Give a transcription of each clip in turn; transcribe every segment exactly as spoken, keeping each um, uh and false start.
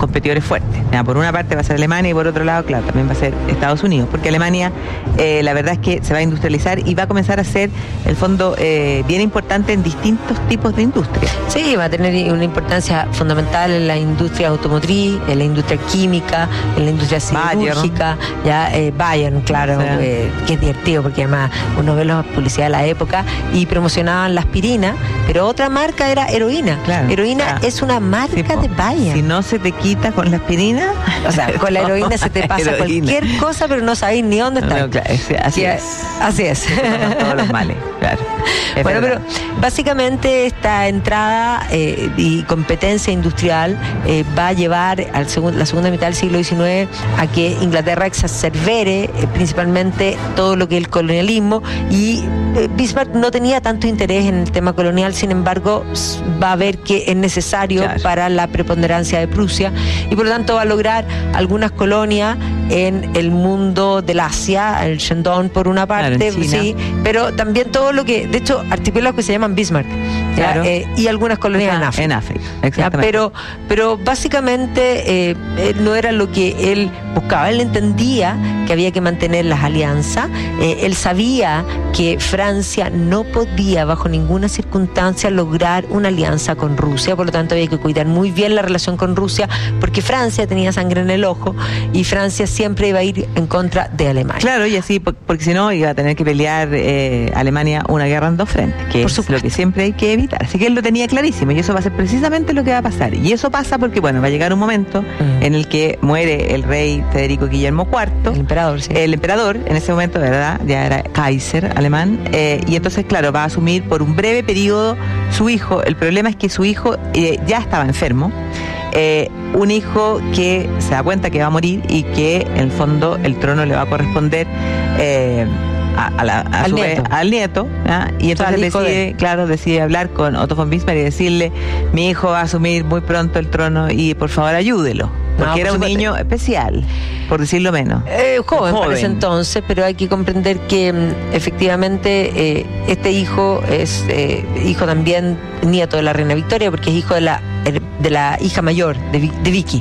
competidores fuertes. Ya, por una parte va a ser Alemania y por otro lado, claro, también va a ser Estados Unidos, porque Alemania, eh, la verdad es que se va a industrializar y va a comenzar a ser, el fondo, eh, bien importante en distintos tipos de industria. Sí, va a tener una importancia fundamental en la industria automotriz, en la industria química, en la industria siderúrgica, ya eh, Bayern, claro, o sea, eh, que es divertido porque además uno ve la publicidad de la época y promocionaban la aspirina, pero otra marca era heroína. Claro, heroína claro. es una marca sí, de Bayern. Si no se te quita con la aspirina, o sea, con la heroína se te pasa heroína. Cualquier cosa, pero no sabéis ni dónde está. No, claro, así, es. así es. Todos los males, claro. Es bueno, verdad. Pero básicamente esta entrada eh, y competencia industrial eh, va a llevar al segun, la segunda mitad del siglo diecinueve a que Inglaterra exacerbere eh, principalmente todo lo que es el colonialismo, y eh, Bismarck no tenía tanto interés en el tema colonial, sin embargo va a ver que es necesario claro. para la preponderancia de Prusia, y por lo tanto va a lograr algunas colonias en el mundo del Asia, el Shandong por una parte, claro, sí, pero también todo lo que, de hecho, archipiélagos que se llaman Bismarck, claro. eh, y algunas colonias o sea, en África. En África, exactamente. ¿Ya? Pero, pero básicamente eh, no era lo que él buscaba. Él entendía que había que mantener las alianzas. Eh, él sabía que Francia no podía bajo ninguna circunstancia lograr una alianza con Rusia, por lo tanto había que cuidar muy bien la relación con Rusia, porque Francia tenía sangre en el ojo y Francia siempre iba a ir en contra de Alemania. Claro, y así, porque si no iba a tener que pelear eh, Alemania una guerra en dos frentes, que por es supuesto. Lo que siempre hay que evitar. Así que él lo tenía clarísimo, y eso va a ser precisamente lo que va a pasar. Y eso pasa porque, bueno, va a llegar un momento mm. en el que muere el rey Federico Guillermo cuarto. El emperador, sí. El emperador, en ese momento, ¿verdad? Ya era Kaiser alemán. Eh, y entonces, claro, va a asumir por un breve periodo su hijo. El problema es que su hijo eh, ya estaba enfermo. Eh, un hijo que se da cuenta que va a morir y que, en el fondo, el trono le va a corresponder eh, a, a la, a al, su nieto. Vez, al nieto. ¿ya? Y entonces decide, claro, decide hablar con Otto von Bismarck y decirle: mi hijo va a asumir muy pronto el trono y por favor ayúdelo. Porque no, era un niño especial, por decirlo menos. Eh, joven, joven para ese entonces, pero hay que comprender que efectivamente eh, este hijo es eh, hijo también, nieto de la reina Victoria, porque es hijo de la, de la hija mayor de, de Vicky.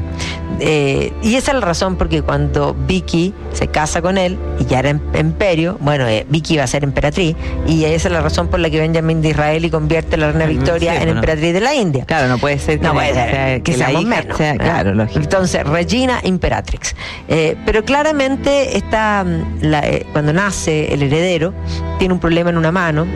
Eh, y esa es la razón porque cuando Vicky se casa con él y ya era imperio, bueno, eh, Vicky iba a ser emperatriz, y esa es la razón por la que Benjamín de Israel y convierte a la reina Victoria sí, en bueno, emperatriz de la India. Claro, no puede ser que, no puede ser, sea, que, que la hija menos, sea, claro, lógico. Entonces, Regina Imperatrix. Eh, pero claramente esta, la, eh, cuando nace el heredero, tiene un problema en una mano,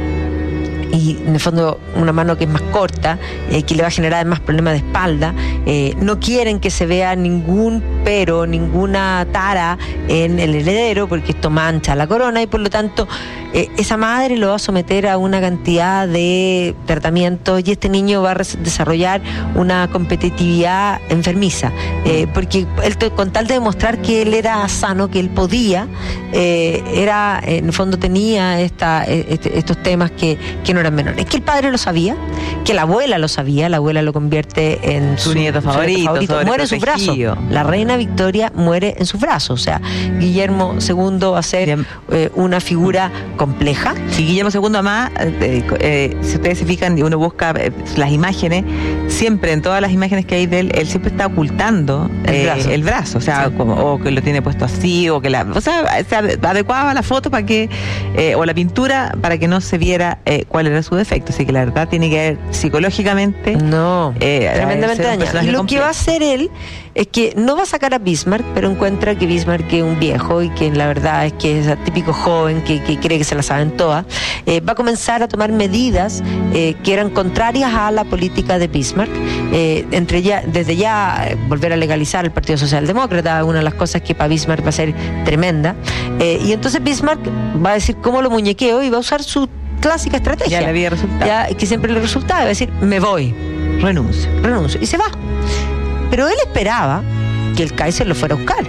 y en el fondo una mano que es más corta, eh, que le va a generar más problemas de espalda. Eh, no quieren que se vea ningún pero, ninguna tara en el heredero, porque esto mancha la corona, y por lo tanto eh, esa madre lo va a someter a una cantidad de tratamientos, y este niño va a res- desarrollar una competitividad enfermiza, eh, porque él, con tal de demostrar que él era sano, que él podía, eh, era en el fondo tenía esta, este, estos temas que, que no eran menores. Que el padre lo sabía, que la abuela lo sabía, la abuela lo convierte en su, su nieto favorito, su nieto favorito muere en sus brazos. La reina Victoria muere en sus brazos, o sea, Guillermo segundo va a ser eh, una figura compleja. Y Guillermo segundo, además, eh, eh, si ustedes se fijan y uno busca eh, las imágenes, siempre en todas las imágenes que hay de él, él siempre está ocultando el, eh, brazo. el brazo, o sea, sí. como, o que lo tiene puesto así, o que la, o sea, se adecuaba la foto para que, eh, o la pintura para que no se viera eh, cuál era su defecto. Así que la verdad tiene que ver psicológicamente. No, eh, tremendamente dañado. Y lo complejo. Que va a hacer él es que no va a sacar a Bismarck, pero encuentra que Bismarck es un viejo y que la verdad es que es el típico joven que, que cree que se la saben todas. Eh, va a comenzar a tomar medidas eh, que eran contrarias a la política de Bismarck. Eh, entre ya, desde ya eh, volver a legalizar el Partido Socialdemócrata, una de las cosas que para Bismarck va a ser tremenda. Eh, y entonces Bismarck va a decir cómo lo muñequeo, y va a usar su clásica estrategia. Ya le había resultado. Ya, que siempre le resultaba, va a decir, me voy. Renuncio. Renuncio. Y se va. Pero él esperaba que el Kaiser lo fuera a buscar.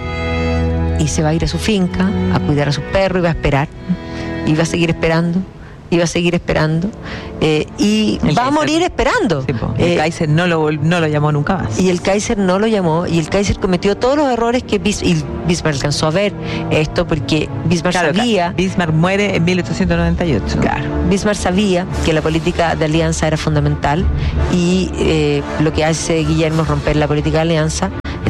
Y se va a ir a su finca, a cuidar a su perro, y va a esperar. Y va a seguir esperando. Y va a seguir esperando. Eh, y el va Kaiser, a morir esperando. Sí, el eh, Kaiser no lo, no lo llamó nunca más. Y el Kaiser no lo llamó. Y el Kaiser cometió todos los errores que Bis, y Bismarck alcanzó a ver esto, porque Bismarck claro, sabía... Bismarck muere en mil ochocientos noventa y ocho. Claro. Bismarck sabía que la política de alianza era fundamental, y eh, lo que hace Guillermo es romper la política de alianza,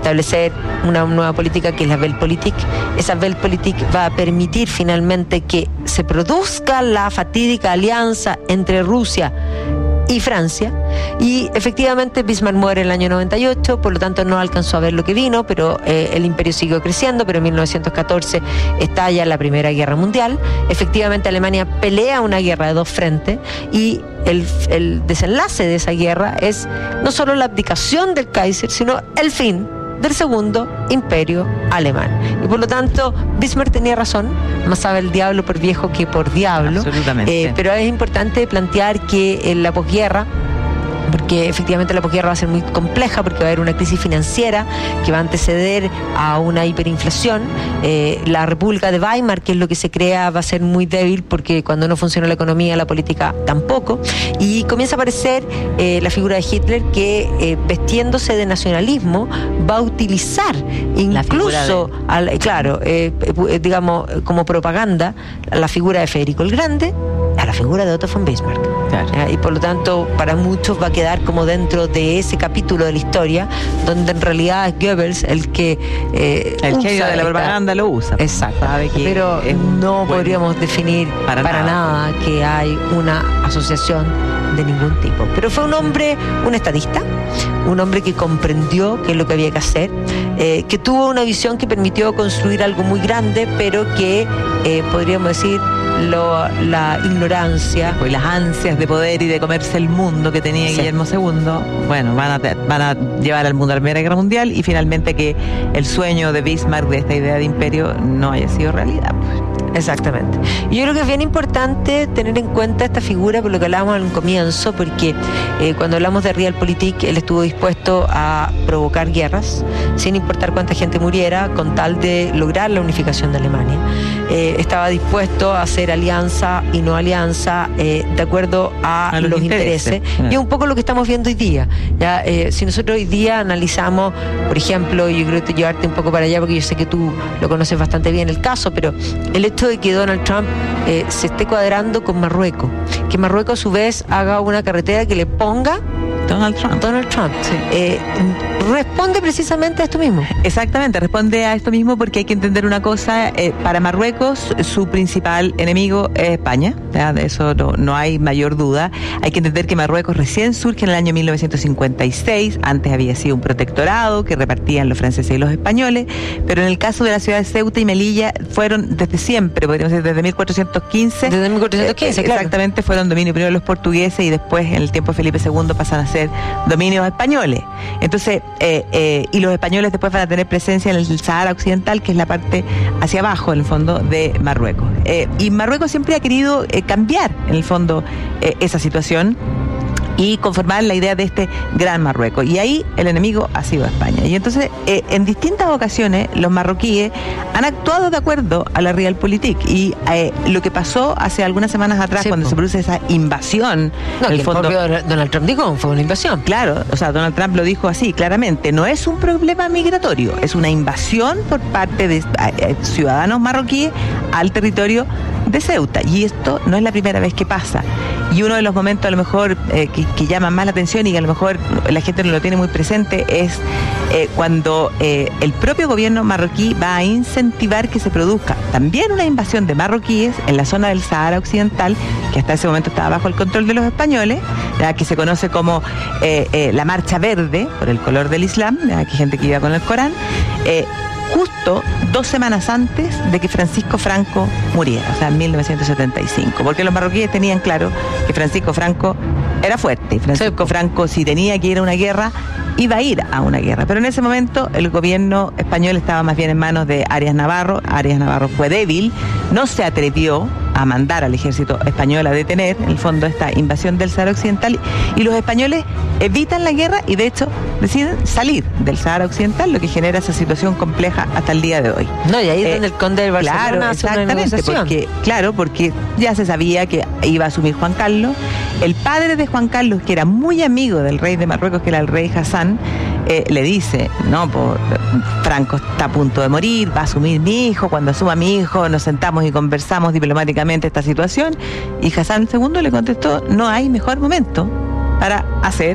establecer una nueva política que es la Weltpolitik. Esa Weltpolitik va a permitir finalmente que se produzca la fatídica alianza entre Rusia y Francia, y efectivamente Bismarck muere en el año noventa y ocho, por lo tanto no alcanzó a ver lo que vino, pero eh, el imperio siguió creciendo, pero en mil novecientos catorce estalla la Primera Guerra Mundial. Efectivamente Alemania pelea una guerra de dos frentes, y el, el desenlace de esa guerra es no solo la abdicación del Kaiser, sino el fin del segundo imperio alemán. Y por lo tanto, Bismarck tenía razón, más sabe el diablo por viejo que por diablo. Absolutamente. Eh, pero es importante plantear que en la posguerra, porque efectivamente la posguerra va a ser muy compleja, porque va a haber una crisis financiera que va a anteceder a una hiperinflación. Eh, la República de Weimar, que es lo que se crea, va a ser muy débil, porque cuando no funciona la economía, la política tampoco. Y comienza a aparecer eh, la figura de Hitler, que eh, vestiéndose de nacionalismo va a utilizar incluso, de... al, claro, eh, eh, digamos, como propaganda, la figura de Federico el Grande, a la figura de Otto von Bismarck. Claro. Eh, y por lo tanto, para muchos va a quedar como dentro de ese capítulo de la historia, donde en realidad es Goebbels el que eh, el genio de la propaganda lo usa. Exacto. Sabe que pero no bueno, podríamos definir para, para nada. nada que hay una asociación de ningún tipo. Pero fue un hombre, un estadista, un hombre que comprendió qué es lo que había que hacer, eh, que tuvo una visión que permitió construir algo muy grande, pero que eh, podríamos decir Lo, la ignorancia y las ansias de poder y de comerse el mundo que tenía sí. Guillermo segundo, bueno, van a, van a llevar al mundo a la Primera Guerra Mundial, y finalmente que el sueño de Bismarck de esta idea de imperio no haya sido realidad. Exactamente. Y yo creo que es bien importante tener en cuenta esta figura, por lo que hablábamos al comienzo, porque eh, cuando hablamos de Realpolitik, él estuvo dispuesto a provocar guerras, sin importar cuánta gente muriera, con tal de lograr la unificación de Alemania. Eh, estaba dispuesto a hacer alianza y no alianza eh, de acuerdo a, a los, los intereses. intereses. Y es un poco lo que estamos viendo hoy día. Ya, eh, si nosotros hoy día analizamos, por ejemplo, yo creo que llevarte un poco para allá, porque yo sé que tú lo conoces bastante bien el caso, pero el hecho de que Donald Trump eh, se esté cuadrando con Marruecos, que Marruecos a su vez haga una carretera que le ponga Donald Trump. Donald Trump. Sí. Eh, responde precisamente a esto mismo. Exactamente, responde a esto mismo, porque hay que entender una cosa, eh, para Marruecos su principal enemigo es España, ¿ya? De eso no, no hay mayor duda. Hay que entender que Marruecos recién surge en el año mil novecientos cincuenta y seis, antes había sido un protectorado que repartían los franceses y los españoles, pero en el caso de la ciudad de Ceuta y Melilla fueron desde siempre, podríamos decir desde mil cuatrocientos quince. Desde mil cuatrocientos quince, eh, claro. Exactamente, fueron dominio primero de los portugueses, y después en el tiempo de Felipe segundo pasan a ser dominios españoles. Entonces, eh, eh, y los españoles después van a tener presencia en el Sahara Occidental, que es la parte hacia abajo, en el fondo, de Marruecos. Eh, y Marruecos siempre ha querido eh, cambiar, en el fondo, eh, esa situación y conformar la idea de este gran Marruecos. Y ahí el enemigo ha sido España. Y entonces, eh, en distintas ocasiones, los marroquíes han actuado de acuerdo a la Realpolitik. Y eh, lo que pasó hace algunas semanas atrás, sí, cuando po. se produce esa invasión, no, en el fondo, Donald Trump dijo, fue una invasión. Claro, o sea, Donald Trump lo dijo así, claramente. No es un problema migratorio, es una invasión por parte de eh, ciudadanos marroquíes al territorio de Ceuta. Y esto no es la primera vez que pasa. Y uno de los momentos, a lo mejor, eh, que, que llaman más la atención y que a lo mejor la gente no lo tiene muy presente, es eh, cuando eh, el propio gobierno marroquí va a incentivar que se produzca también una invasión de marroquíes en la zona del Sahara Occidental, que hasta ese momento estaba bajo el control de los españoles, ya, que se conoce como eh, eh, la Marcha Verde, por el color del Islam, ya, que hay gente que iba con el Corán, eh, justo dos semanas antes de que Francisco Franco muriera, o sea, en mil novecientos setenta y cinco, porque los marroquíes tenían claro que Francisco Franco era fuerte. Francisco sí. Franco, si tenía que ir a una guerra, iba a ir a una guerra. Pero en ese momento el gobierno español estaba más bien en manos de Arias Navarro. Arias Navarro fue débil, no se atrevió a mandar al ejército español a detener, en el fondo, esta invasión del Sahara Occidental, y los españoles evitan la guerra y de hecho deciden salir del Sahara Occidental, lo que genera esa situación compleja hasta el día de hoy. No, y ahí es eh, donde el conde de Barcelona claro, hace una exactamente, porque, claro, porque ya se sabía que iba a asumir Juan Carlos. El padre de Juan Carlos, que era muy amigo del rey de Marruecos, que era el rey Hassan, eh, le dice, no, por, Franco está a punto de morir, va a asumir mi hijo, cuando asuma mi hijo nos sentamos y conversamos diplomáticamente esta situación. Y Hassan segundo le contestó, no hay mejor momento para hacer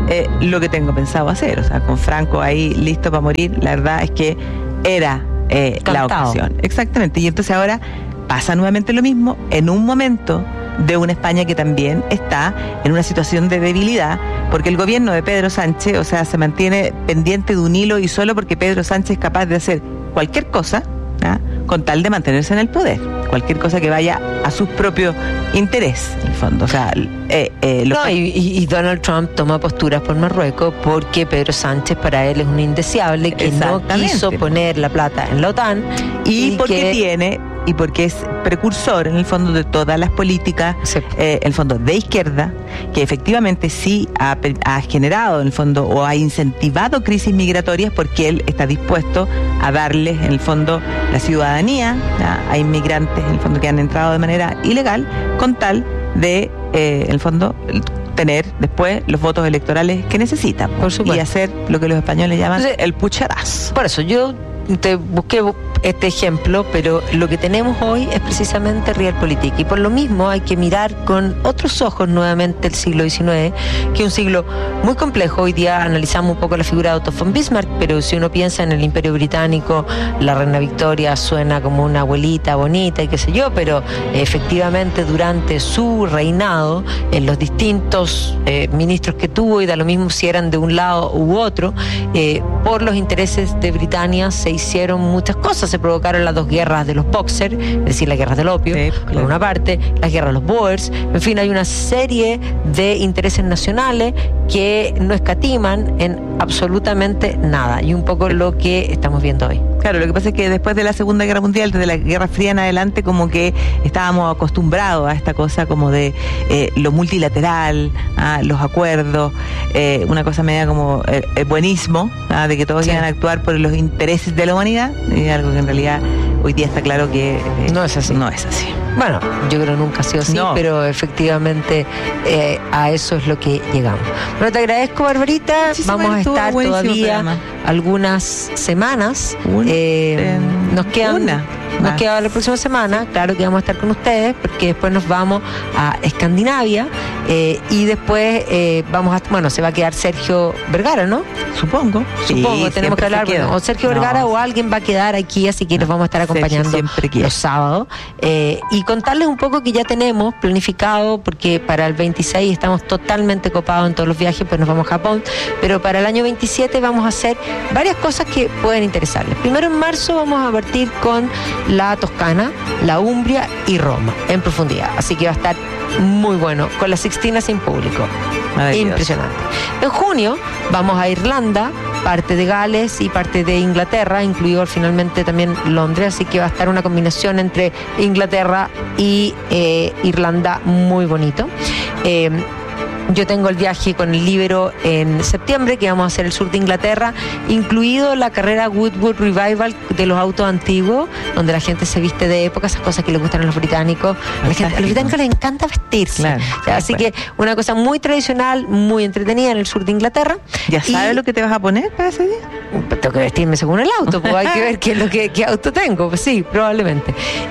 eh, lo que tengo pensado hacer. O sea, con Franco ahí listo para morir, la verdad es que era eh, la ocasión. Exactamente. Y entonces ahora pasa nuevamente lo mismo en un momento de una España que también está en una situación de debilidad, porque el gobierno de Pedro Sánchez, o sea, se mantiene pendiente de un hilo, y solo porque Pedro Sánchez es capaz de hacer cualquier cosa, ¿ah?, con tal de mantenerse en el poder, cualquier cosa que vaya a sus propios intereses, en el fondo. O sea, eh, eh, no, que... y, y Donald Trump toma posturas por Marruecos porque Pedro Sánchez para él es un indeseable que no quiso poner la plata en la OTAN y, y porque que... tiene y porque es precursor en el fondo de todas las políticas, sí. eh, en el fondo de izquierda, que efectivamente sí ha, ha generado en el fondo o ha incentivado crisis migratorias, porque él está dispuesto a darles en el fondo la ciudadanía, ¿ya?, a inmigrantes en el fondo que han entrado de manera ilegal, con tal de eh, en el fondo tener después los votos electorales que necesitan, por supuesto, y hacer lo que los españoles llaman Entonces, el pucherazo. Por eso yo te busqué este ejemplo, pero lo que tenemos hoy es precisamente Realpolitik, y por lo mismo hay que mirar con otros ojos nuevamente el siglo diecinueve, que es un siglo muy complejo. Hoy día analizamos un poco la figura de Otto von Bismarck, pero si uno piensa en el Imperio Británico, la reina Victoria suena como una abuelita bonita y qué sé yo, pero efectivamente durante su reinado, en los distintos eh, ministros que tuvo, y da lo mismo si eran de un lado u otro, eh, por los intereses de Britania se hicieron muchas cosas. Se provocaron las dos guerras de los Boxer, es decir, las guerras del opio, sí, claro, por una parte, las guerras de los Boers, en fin, hay una serie de intereses nacionales que no escatiman en absolutamente nada, y un poco lo que estamos viendo hoy. Claro, lo que pasa es que después de la Segunda Guerra Mundial, desde la Guerra Fría en adelante, como que estábamos acostumbrados a esta cosa como de eh, lo multilateral, a los acuerdos, eh, una cosa media como el, el buenismo, ¿ah?, de que todos sí. iban a actuar por los intereses de la humanidad, y algo que en realidad hoy día está claro que eh, no es así. No es así. Bueno, yo creo que nunca ha sido así, no. pero efectivamente eh, a eso es lo que llegamos. Bueno, te agradezco, Barbarita. Sí, Vamos a estar todavía programa. algunas semanas. Un, eh, eh, nos quedan... Una. Nos ah. queda la próxima semana, claro que vamos a estar con ustedes, porque después nos vamos a Escandinavia eh, y después eh, vamos a, bueno, se va a quedar Sergio Vergara, ¿no? Supongo. Supongo, sí, tenemos que hablar, bueno, o Sergio no. Vergara o alguien va a quedar aquí, así que nos vamos a estar acompañando los sábados. Eh, y contarles un poco que ya tenemos planificado, porque para el veintiséis estamos totalmente copados en todos los viajes, pues nos vamos a Japón, pero para el año veintisiete vamos a hacer varias cosas que pueden interesarles. Primero, en marzo vamos a partir con la Toscana, la Umbria y Roma en profundidad, así que va a estar muy bueno, con la Sixtina sin público. Impresionante. En junio vamos a Irlanda, parte de Gales y parte de Inglaterra, incluido finalmente también Londres, así que va a estar una combinación entre Inglaterra y eh, Irlanda muy bonito. Eh, Yo tengo el viaje con el Libero en septiembre, que vamos a hacer el sur de Inglaterra, incluido la carrera Goodwood Revival de los autos antiguos, donde la gente se viste de época, esas cosas que les gustan a los británicos. A, la gente, a los británicos les encanta vestirse. Claro, así claro. que una cosa muy tradicional, muy entretenida en el sur de Inglaterra. ¿Ya sabes lo que te vas a poner para ese día? Tengo que vestirme según el auto, pues hay que ver qué, es lo que, qué auto tengo. Pues sí, probablemente.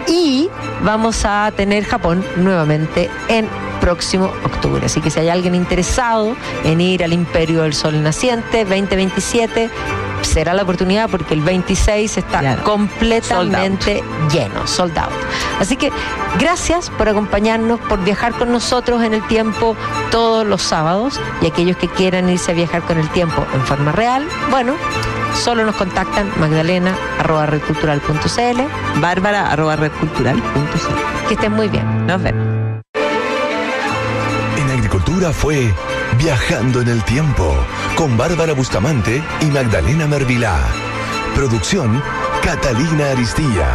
Y vamos a tener Japón nuevamente en próximo octubre. Así que si hay alguien interesado en ir al Imperio del Sol Naciente veinte veintisiete, será la oportunidad, porque el veintiséis está claro. completamente sold lleno, sold out. Así que gracias por acompañarnos, por viajar con nosotros en el tiempo todos los sábados, y aquellos que quieran irse a viajar con el tiempo en forma real, bueno, solo nos contactan magdalena arroba redcultural punto cl, bárbara arroba redcultural punto cl. Que estén muy bien. Nos vemos. Agricultura fue Viajando en el Tiempo con Bárbara Bustamante y Magdalena Mervilá. Producción Catalina Aristía.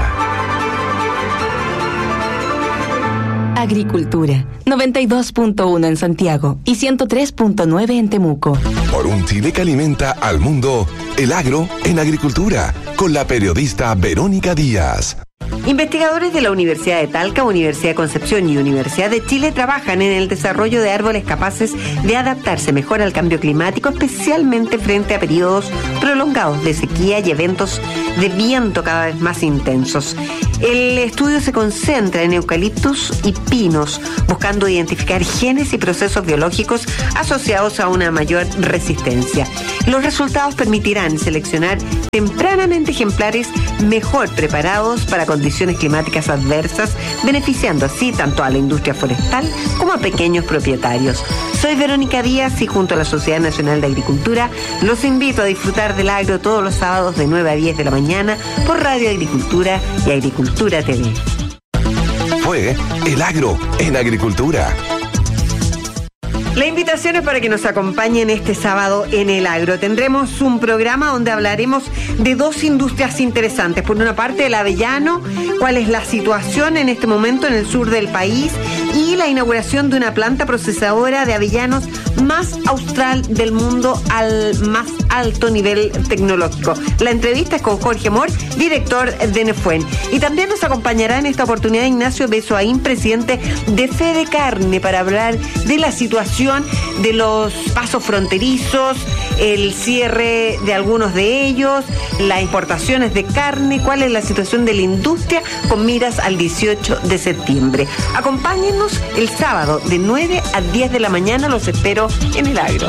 Agricultura, noventa y dos punto uno en Santiago y ciento tres punto nueve en Temuco. Por un Chile que alimenta al mundo, el agro en agricultura, con la periodista Verónica Díaz. Investigadores de la Universidad de Talca, Universidad de Concepción y Universidad de Chile trabajan en el desarrollo de árboles capaces de adaptarse mejor al cambio climático, especialmente frente a periodos prolongados de sequía y eventos de viento cada vez más intensos. El estudio se concentra en eucaliptus y pinos, buscando identificar genes y procesos biológicos asociados a una mayor resistencia. Los resultados permitirán seleccionar tempranamente ejemplares mejor preparados para condiciones climáticas adversas, beneficiando así tanto a la industria forestal como a pequeños propietarios. Soy Verónica Díaz y junto a la Sociedad Nacional de Agricultura los invito a disfrutar del agro todos los sábados de nueve a diez de la mañana por Radio Agricultura y Agricultura T V. Fue El Agro en Agricultura. La invitación es para que nos acompañen este sábado en El Agro. Tendremos un programa donde hablaremos de dos industrias interesantes. Por una parte, el avellano, cuál es la situación en este momento en el sur del país, y la inauguración de una planta procesadora de avellanos más austral del mundo al más alto nivel tecnológico. La entrevista es con Jorge Mor, director de Nefuen. Y también nos acompañará en esta oportunidad Ignacio Besoaín, presidente de Fede Carne, para hablar de la situación de los pasos fronterizos, el cierre de algunos de ellos, las importaciones de carne, cuál es la situación de la industria con miras al dieciocho de septiembre. Acompáñennos el sábado de nueve a diez de la mañana, los espero en El Agro.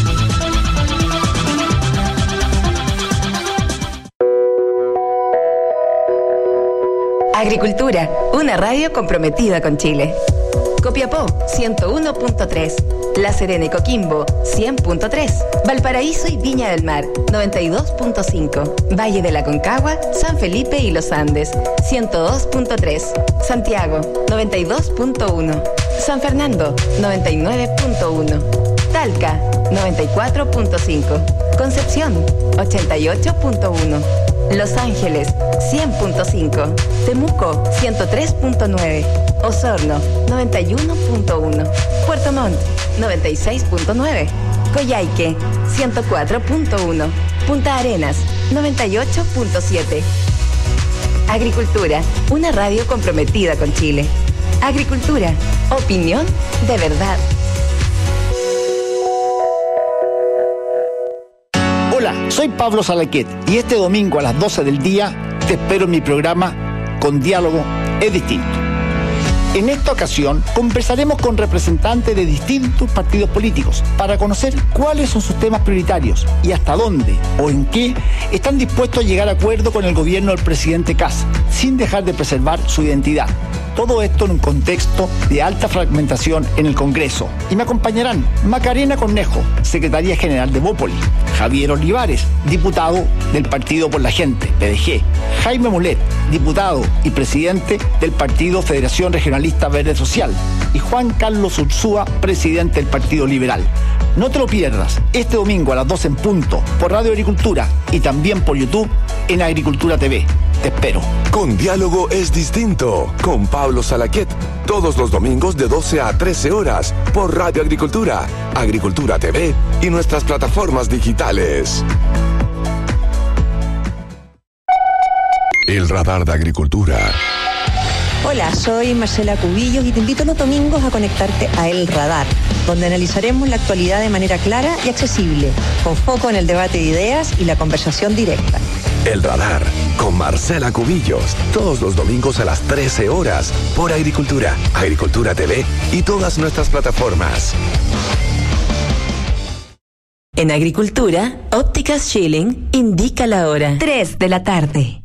Agricultura, una radio comprometida con Chile. Copiapó, ciento uno punto tres. La Serena y Coquimbo, cien punto tres. Valparaíso y Viña del Mar, noventa y dos punto cinco. Valle de la Concagua, San Felipe y Los Andes, ciento dos punto tres. Santiago, noventa y dos punto uno. San Fernando, noventa y nueve punto uno. Talca, noventa y cuatro punto cinco. Concepción, ochenta y ocho punto uno. Los Ángeles, cien punto cinco. Temuco, ciento tres punto nueve. Osorno, noventa y uno punto uno. Puerto Montt, noventa y seis punto nueve. Coyhaique, ciento cuatro punto uno. Punta Arenas, noventa y ocho punto siete. Agricultura, una radio comprometida con Chile. Agricultura, opinión de verdad. Hola, soy Pablo Salaquet y este domingo a las doce del día te espero en mi programa Con Diálogo es Distinto. En esta ocasión conversaremos con representantes de distintos partidos políticos para conocer cuáles son sus temas prioritarios y hasta dónde o en qué están dispuestos a llegar a acuerdo con el gobierno del presidente Kast, sin dejar de preservar su identidad. Todo esto en un contexto de alta fragmentación en el Congreso. Y me acompañarán Macarena Cornejo, secretaria general de Bópoli, Javier Olivares, diputado del Partido por la Gente, P D G, Jaime Mulet, diputado y presidente del Partido Federación Regionalista Verde Social, y Juan Carlos Ursúa, presidente del Partido Liberal. No te lo pierdas, este domingo a las doce en punto, por Radio Agricultura y también por YouTube en Agricultura T V. Te espero. Con Diálogo es Distinto, con Pablo Salaquet, todos los domingos de doce a trece horas, por Radio Agricultura, Agricultura T V y nuestras plataformas digitales. El radar de Agricultura. Hola, soy Marcela Cubillos y te invito los domingos a conectarte a El Radar, donde analizaremos la actualidad de manera clara y accesible, con foco en el debate de ideas y la conversación directa. El Radar, con Marcela Cubillos, todos los domingos a las trece horas, por Agricultura, Agricultura T V y todas nuestras plataformas. En Agricultura, Ópticas Schilling indica la hora. tres de la tarde.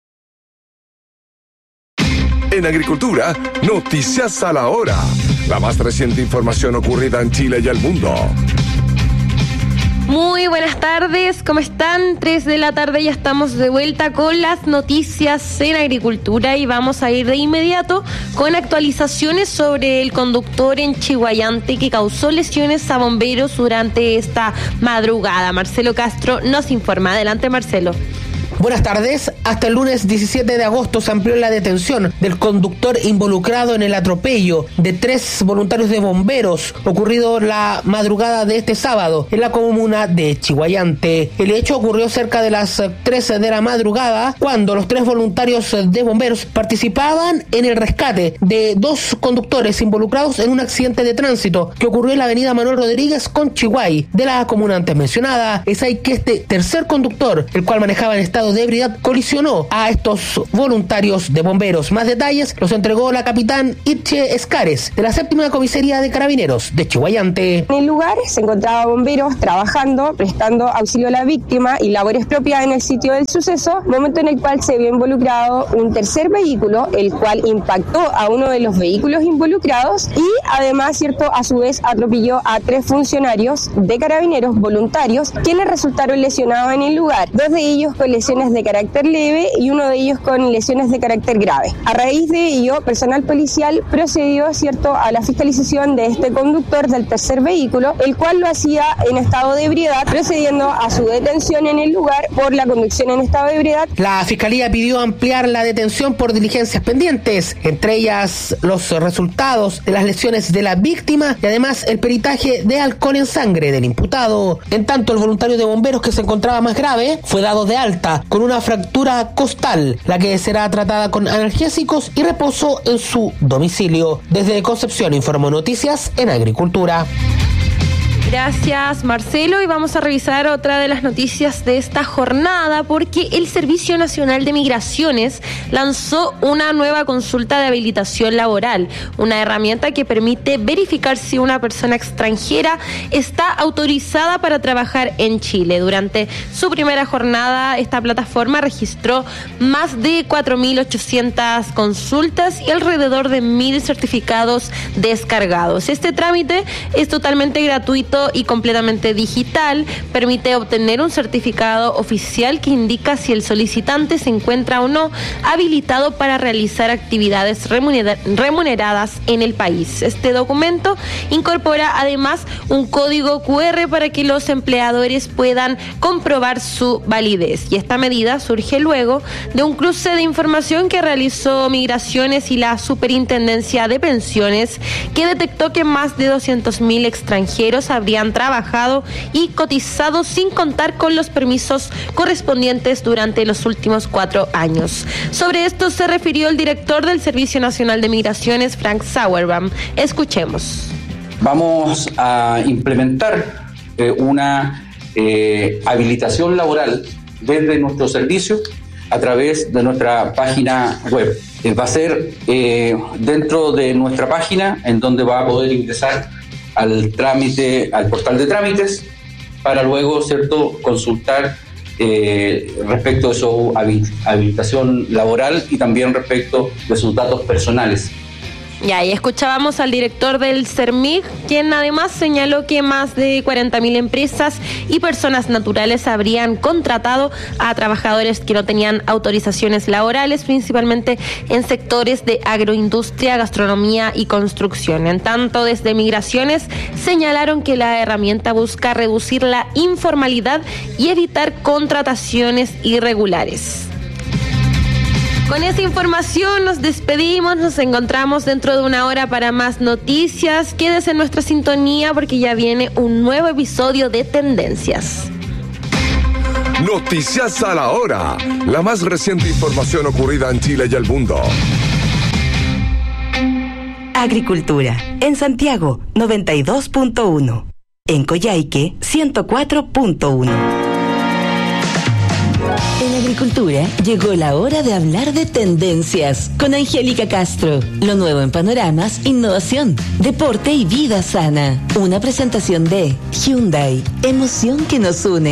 En Agricultura, noticias a la hora. La más reciente información ocurrida en Chile y el mundo. Muy buenas tardes, ¿cómo están? tres de la tarde, ya estamos de vuelta con las noticias en Agricultura y vamos a ir de inmediato con actualizaciones sobre el conductor en Chiguayante que causó lesiones a bomberos durante esta madrugada. Marcelo Castro nos informa. Adelante, Marcelo. Buenas tardes. Hasta el lunes diecisiete de agosto se amplió la detención del conductor involucrado en el atropello de tres voluntarios de bomberos ocurrido la madrugada de este sábado en la comuna de Chiguayante. El hecho ocurrió cerca de las trece de la madrugada cuando los tres voluntarios de bomberos participaban en el rescate de dos conductores involucrados en un accidente de tránsito que ocurrió en la avenida Manuel Rodríguez con Chiguay de la comuna antes mencionada. Es ahí que este tercer conductor, el cual manejaba en estado estado de ebriedad colisionó a estos voluntarios de bomberos. Más detalles los entregó la capitán Itche Escares, de la séptima comisaría de Carabineros de Chiguayante. En el lugar se encontraban bomberos trabajando, prestando auxilio a la víctima y labores propias en el sitio del suceso, momento en el cual se vio involucrado un tercer vehículo, el cual impactó a uno de los vehículos involucrados y además, cierto, a su vez atropelló a tres funcionarios de Carabineros voluntarios, quienes resultaron lesionados en el lugar, dos de ellos con lesiones de carácter leve y uno de ellos con lesiones de carácter grave. A raíz de ello, personal policial procedió, cierto, a la fiscalización de este conductor del tercer vehículo, el cual lo hacía en estado de ebriedad, procediendo a su detención en el lugar por la conducción en estado de ebriedad. La Fiscalía pidió ampliar la detención por diligencias pendientes, entre ellas los resultados de las lesiones de la víctima y además el peritaje de alcohol en sangre del imputado. En tanto, el voluntario de bomberos, que se encontraba más grave, fue dado de alta con una fractura costal, la que será tratada con analgésicos y reposo en su domicilio. Desde Concepción informó Noticias en Agricultura. Gracias, Marcelo, y vamos a revisar otra de las noticias de esta jornada, porque el Servicio Nacional de Migraciones lanzó una nueva consulta de habilitación laboral, una herramienta que permite verificar si una persona extranjera está autorizada para trabajar en Chile. Durante su primera jornada, esta plataforma registró más de cuatro mil ochocientas consultas y alrededor de mil certificados descargados. Este trámite es totalmente gratuito y completamente digital, permite obtener un certificado oficial que indica si el solicitante se encuentra o no habilitado para realizar actividades remuneradas en el país. Este documento incorpora además un código cu erre para que los empleadores puedan comprobar su validez, y esta medida surge luego de un cruce de información que realizó Migraciones y la Superintendencia de Pensiones, que detectó que más de doscientos mil extranjeros habrían trabajado y cotizado sin contar con los permisos correspondientes durante los últimos cuatro años. Sobre esto se refirió el director del Servicio Nacional de Migraciones, Frank Sauerbaum. Escuchemos. Vamos a implementar eh, una eh, habilitación laboral desde nuestro servicio a través de nuestra página web. Eh, va a ser eh, dentro de nuestra página, en donde va a poder ingresar al trámite, al portal de trámites, para luego, cierto, consultar eh, respecto de su habilitación laboral y también respecto de sus datos personales. Y ahí escuchábamos al director del CERMIG, quien además señaló que más de cuarenta mil empresas y personas naturales habrían contratado a trabajadores que no tenían autorizaciones laborales, principalmente en sectores de agroindustria, gastronomía y construcción. En tanto, desde Migraciones señalaron que la herramienta busca reducir la informalidad y evitar contrataciones irregulares. Con esta información nos despedimos, nos encontramos dentro de una hora para más noticias. Quédese en nuestra sintonía porque ya viene un nuevo episodio de Tendencias. Noticias a la hora, la más reciente información ocurrida en Chile y el mundo. Agricultura, en Santiago, noventa y dos punto uno. En Coyhaique, ciento cuatro punto uno. En Agricultura llegó la hora de hablar de tendencias con Angélica Castro. Lo nuevo en panoramas, innovación, deporte y vida sana. Una presentación de Hyundai, emoción que nos une.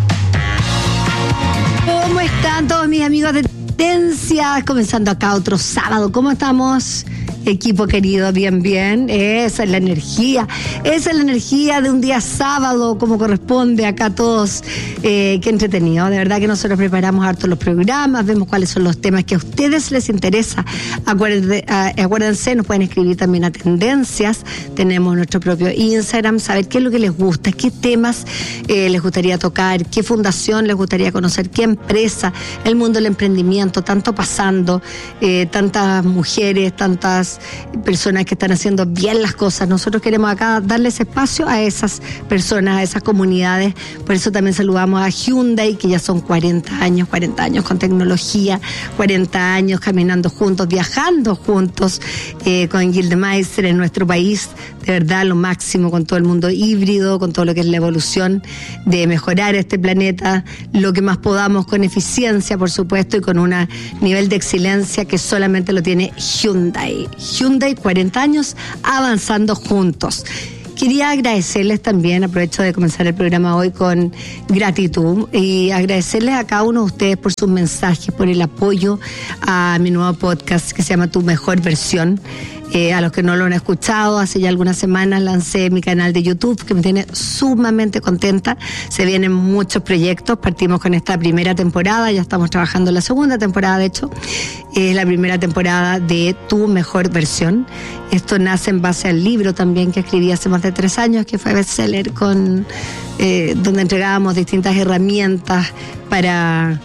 ¿Cómo están todos mis amigos de tendencias? Comenzando acá otro sábado. ¿Cómo estamos? Equipo querido, bien, bien. Esa es la energía. Esa es la energía de un día sábado, como corresponde acá a todos. Eh, qué entretenido. De verdad que nosotros preparamos harto los programas, vemos cuáles son los temas que a ustedes les interesa. Acuérdense, acuérdense, nos pueden escribir también a Tendencias. Tenemos nuestro propio Instagram, saber qué es lo que les gusta, qué temas eh, les gustaría tocar, qué fundación les gustaría conocer, qué empresa, el mundo del emprendimiento, tanto pasando, eh, tantas mujeres, tantas líderes, personas que están haciendo bien las cosas. Nosotros queremos acá darles espacio a esas personas, a esas comunidades. Por eso también saludamos a Hyundai, que ya son cuarenta años, cuarenta años con tecnología, cuarenta años caminando juntos, viajando juntos eh, con Gildemeister en nuestro país. De verdad, lo máximo con todo el mundo híbrido, con todo lo que es la evolución de mejorar este planeta, lo que más podamos, con eficiencia, por supuesto, y con un nivel de excelencia que solamente lo tiene Hyundai. Hyundai, cuarenta años avanzando juntos. Quería agradecerles también, aprovecho de comenzar el programa hoy con gratitud y agradecerles a cada uno de ustedes por sus mensajes, por el apoyo a mi nuevo podcast que se llama Tu Mejor Versión. Eh, a los que no lo han escuchado, hace ya algunas semanas lancé mi canal de YouTube, que me tiene sumamente contenta. Se vienen muchos proyectos, partimos con esta primera temporada, ya estamos trabajando en la segunda temporada, de hecho. Es la primera temporada de Tu Mejor Versión. Esto nace en base al libro también que escribí hace más de tres años, que fue bestseller, con, eh, donde entregábamos distintas herramientas para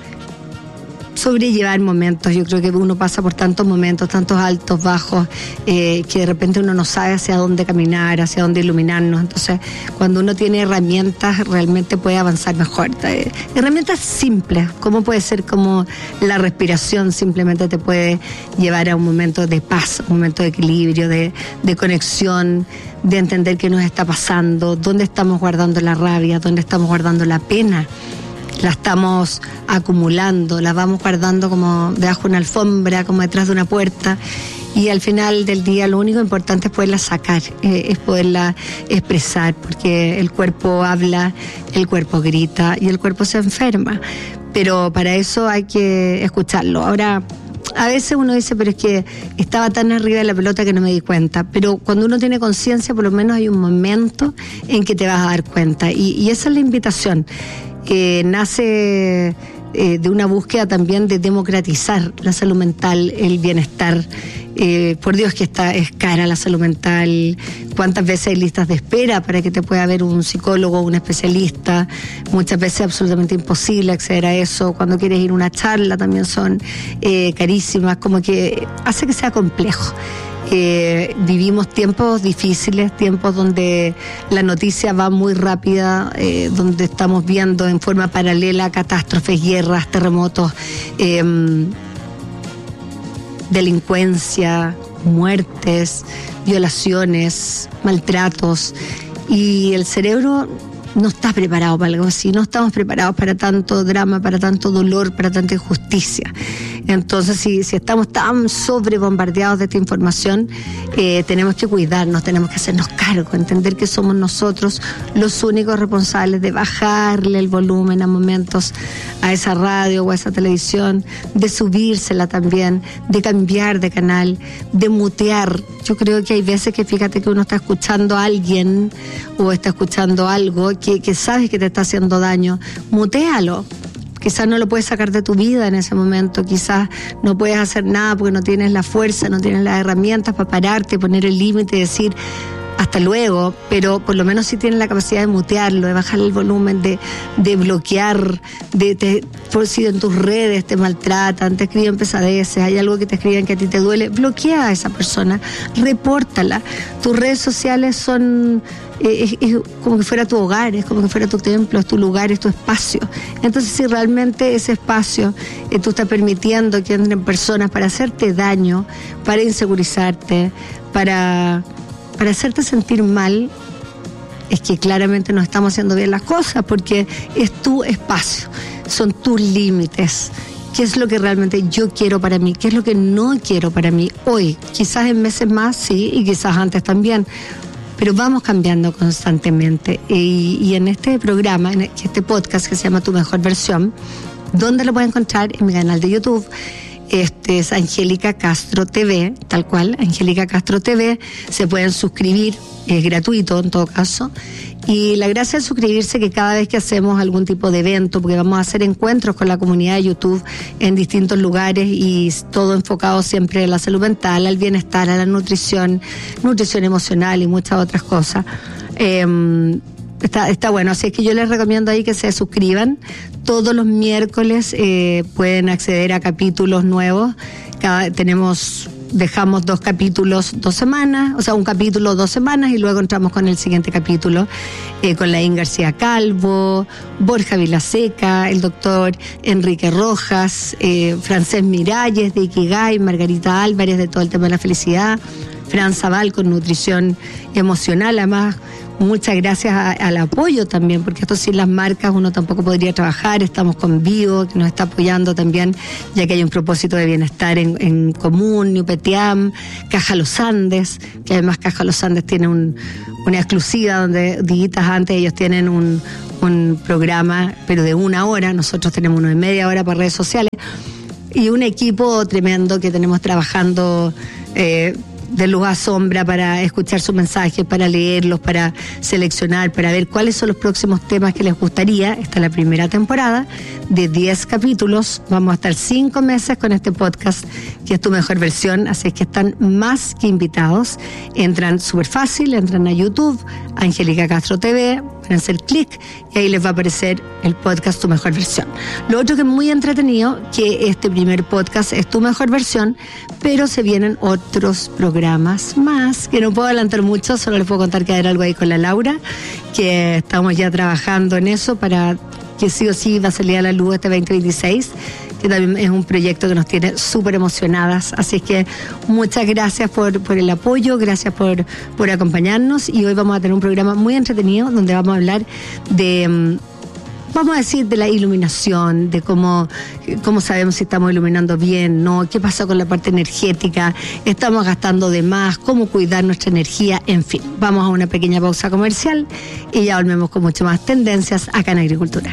sobrellevar momentos. Yo creo que uno pasa por tantos momentos, tantos altos, bajos, eh, que de repente uno no sabe hacia dónde caminar, hacia dónde iluminarnos. Entonces, cuando uno tiene herramientas, realmente puede avanzar mejor. Eh, herramientas simples, como puede ser como la respiración, simplemente te puede llevar a un momento de paz, un momento de equilibrio, de, de conexión, de entender qué nos está pasando, dónde estamos guardando la rabia, dónde estamos guardando la pena. La estamos acumulando, la vamos guardando como debajo de una alfombra, como detrás de una puerta, y al final del día lo único importante es poderla sacar, eh, es poderla expresar, porque el cuerpo habla, el cuerpo grita y el cuerpo se enferma, pero para eso hay que escucharlo. Ahora, a veces uno dice, pero es que estaba tan arriba de la pelota que no me di cuenta, pero cuando uno tiene conciencia, por lo menos hay un momento en que te vas a dar cuenta, y, y esa es la invitación. Eh, nace eh, de una búsqueda también de democratizar la salud mental, el bienestar. Eh, por Dios que está, es cara la salud mental. Cuántas veces hay listas de espera para que te pueda ver un psicólogo o un especialista. Muchas veces es absolutamente imposible acceder a eso. Cuando quieres ir a una charla también son eh, carísimas, como que hace que sea complejo. Eh, vivimos tiempos difíciles, tiempos donde la noticia va muy rápida, eh, donde estamos viendo en forma paralela catástrofes, guerras, terremotos, eh, delincuencia, muertes, violaciones, maltratos, y el cerebro no está preparado para algo así, no estamos preparados para tanto drama, para tanto dolor, para tanta injusticia. Entonces, si, si estamos tan sobrebombardeados de esta información, eh, tenemos que cuidarnos, tenemos que hacernos cargo, entender que somos nosotros los únicos responsables de bajarle el volumen a momentos a esa radio o a esa televisión, de subírsela también, de cambiar de canal, de mutear. Yo creo que hay veces que fíjate que uno está escuchando a alguien o está escuchando algo que, que sabes que te está haciendo daño, mutéalo. Quizás no lo puedes sacar de tu vida en ese momento, quizás no puedes hacer nada porque no tienes la fuerza, no tienes las herramientas para pararte, poner el límite y decir hasta luego, pero por lo menos sí tienes la capacidad de mutearlo, de bajar el volumen, de, de bloquear, de, de por si en tus redes te maltratan, te escriben pesadeces, hay algo que te escriben que a ti te duele, bloquea a esa persona, repórtala. Tus redes sociales son Es, es como que fuera tu hogar, es como que fuera tu templo, es tu lugar, es tu espacio. Entonces, si realmente ese espacio eh, tú estás permitiendo que entren personas para hacerte daño, para insegurizarte, para, para hacerte sentir mal, es que claramente no estamos haciendo bien las cosas, porque es tu espacio, son tus límites. ¿Qué es lo que realmente yo quiero para mí? ¿Qué es lo que no quiero para mí hoy? Quizás en meses más, sí, y quizás antes también. Pero vamos cambiando constantemente. Y, y en este programa, en este podcast que se llama Tu Mejor Versión, ¿dónde lo pueden encontrar? En mi canal de YouTube. Este es Angélica Castro T V, tal cual, Angélica Castro T V. Se pueden suscribir, es gratuito en todo caso. Y la gracia de suscribirse es que cada vez que hacemos algún tipo de evento, porque vamos a hacer encuentros con la comunidad de YouTube en distintos lugares y todo enfocado siempre en la salud mental, al bienestar, a la nutrición, nutrición emocional y muchas otras cosas. Eh, está, está bueno, así es que yo les recomiendo ahí que se suscriban. Todos los miércoles eh, pueden acceder a capítulos nuevos. Cada, tenemos dejamos dos capítulos, dos semanas, o sea, un capítulo, dos semanas, y luego entramos con el siguiente capítulo, eh, con Laín García Calvo, Borja Vilaseca, el doctor Enrique Rojas, eh, Francés Miralles de Ikigai, Margarita Álvarez de todo el tema de la felicidad, Fran Zaval con nutrición emocional. Además, muchas gracias a, al apoyo también, porque esto sin las marcas uno tampoco podría trabajar. Estamos con Vivo, que nos está apoyando también, ya que hay un propósito de bienestar en, en común, Newpetiam, Caja Los Andes, que además Caja Los Andes tiene un, una exclusiva donde días antes ellos tienen un, un programa, pero de una hora, nosotros tenemos uno de media hora para redes sociales, y un equipo tremendo que tenemos trabajando eh, de luz a sombra para escuchar sus mensajes, para leerlos, para seleccionar, para ver cuáles son los próximos temas que les gustaría. Esta es la primera temporada de diez capítulos. Vamos a estar cinco meses con este podcast, que es tu mejor versión, así que están más que invitados. Entran súper fácil, entran a YouTube, Angélica Castro T V, van a hacer clic y ahí les va a aparecer el podcast Tu Mejor Versión. Lo otro que es muy entretenido, que este primer podcast es Tu Mejor Versión, pero se vienen otros programas más, que no puedo adelantar mucho, solo les puedo contar que hay algo ahí con la Laura, que estamos ya trabajando en eso para que sí o sí va a salir a la luz este veinte veintiséis, que también es un proyecto que nos tiene súper emocionadas. Así es que muchas gracias por, por el apoyo, gracias por, por acompañarnos, y hoy vamos a tener un programa muy entretenido donde vamos a hablar de... vamos a decir de la iluminación, de cómo, cómo sabemos si estamos iluminando bien, ¿no? ¿Qué pasa con la parte energética? ¿Estamos gastando de más? ¿Cómo cuidar nuestra energía? En fin, vamos a una pequeña pausa comercial y ya volvemos con mucho más tendencias acá en Agricultura.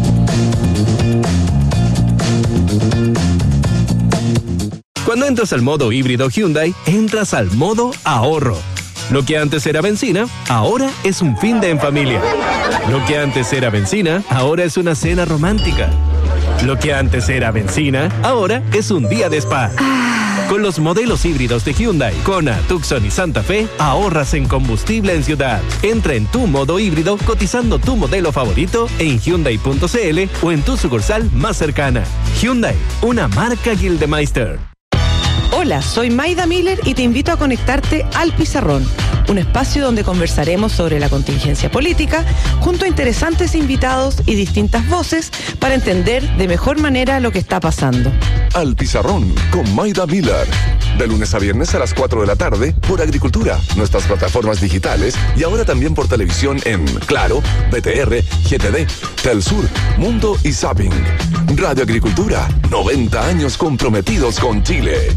Cuando entras al modo híbrido Hyundai, entras al modo ahorro. Lo que antes era benzina, ahora es un fin de en familia. Lo que antes era benzina, ahora es una cena romántica. Lo que antes era benzina, ahora es un día de spa. Con los modelos híbridos de Hyundai, Kona, Tucson y Santa Fe, ahorras en combustible en ciudad. Entra en tu modo híbrido cotizando tu modelo favorito en Hyundai punto c l o en tu sucursal más cercana. Hyundai, una marca Gildemeister. Hola, soy Maida Miller y te invito a conectarte al Pizarrón, un espacio donde conversaremos sobre la contingencia política junto a interesantes invitados y distintas voces para entender de mejor manera lo que está pasando. Al Pizarrón con Maida Miller, de lunes a viernes a las cuatro de la tarde por Agricultura, nuestras plataformas digitales y ahora también por televisión en Claro, B T R, G T D, Telsur, Mundo y Zapping. Radio Agricultura, noventa años comprometidos con Chile.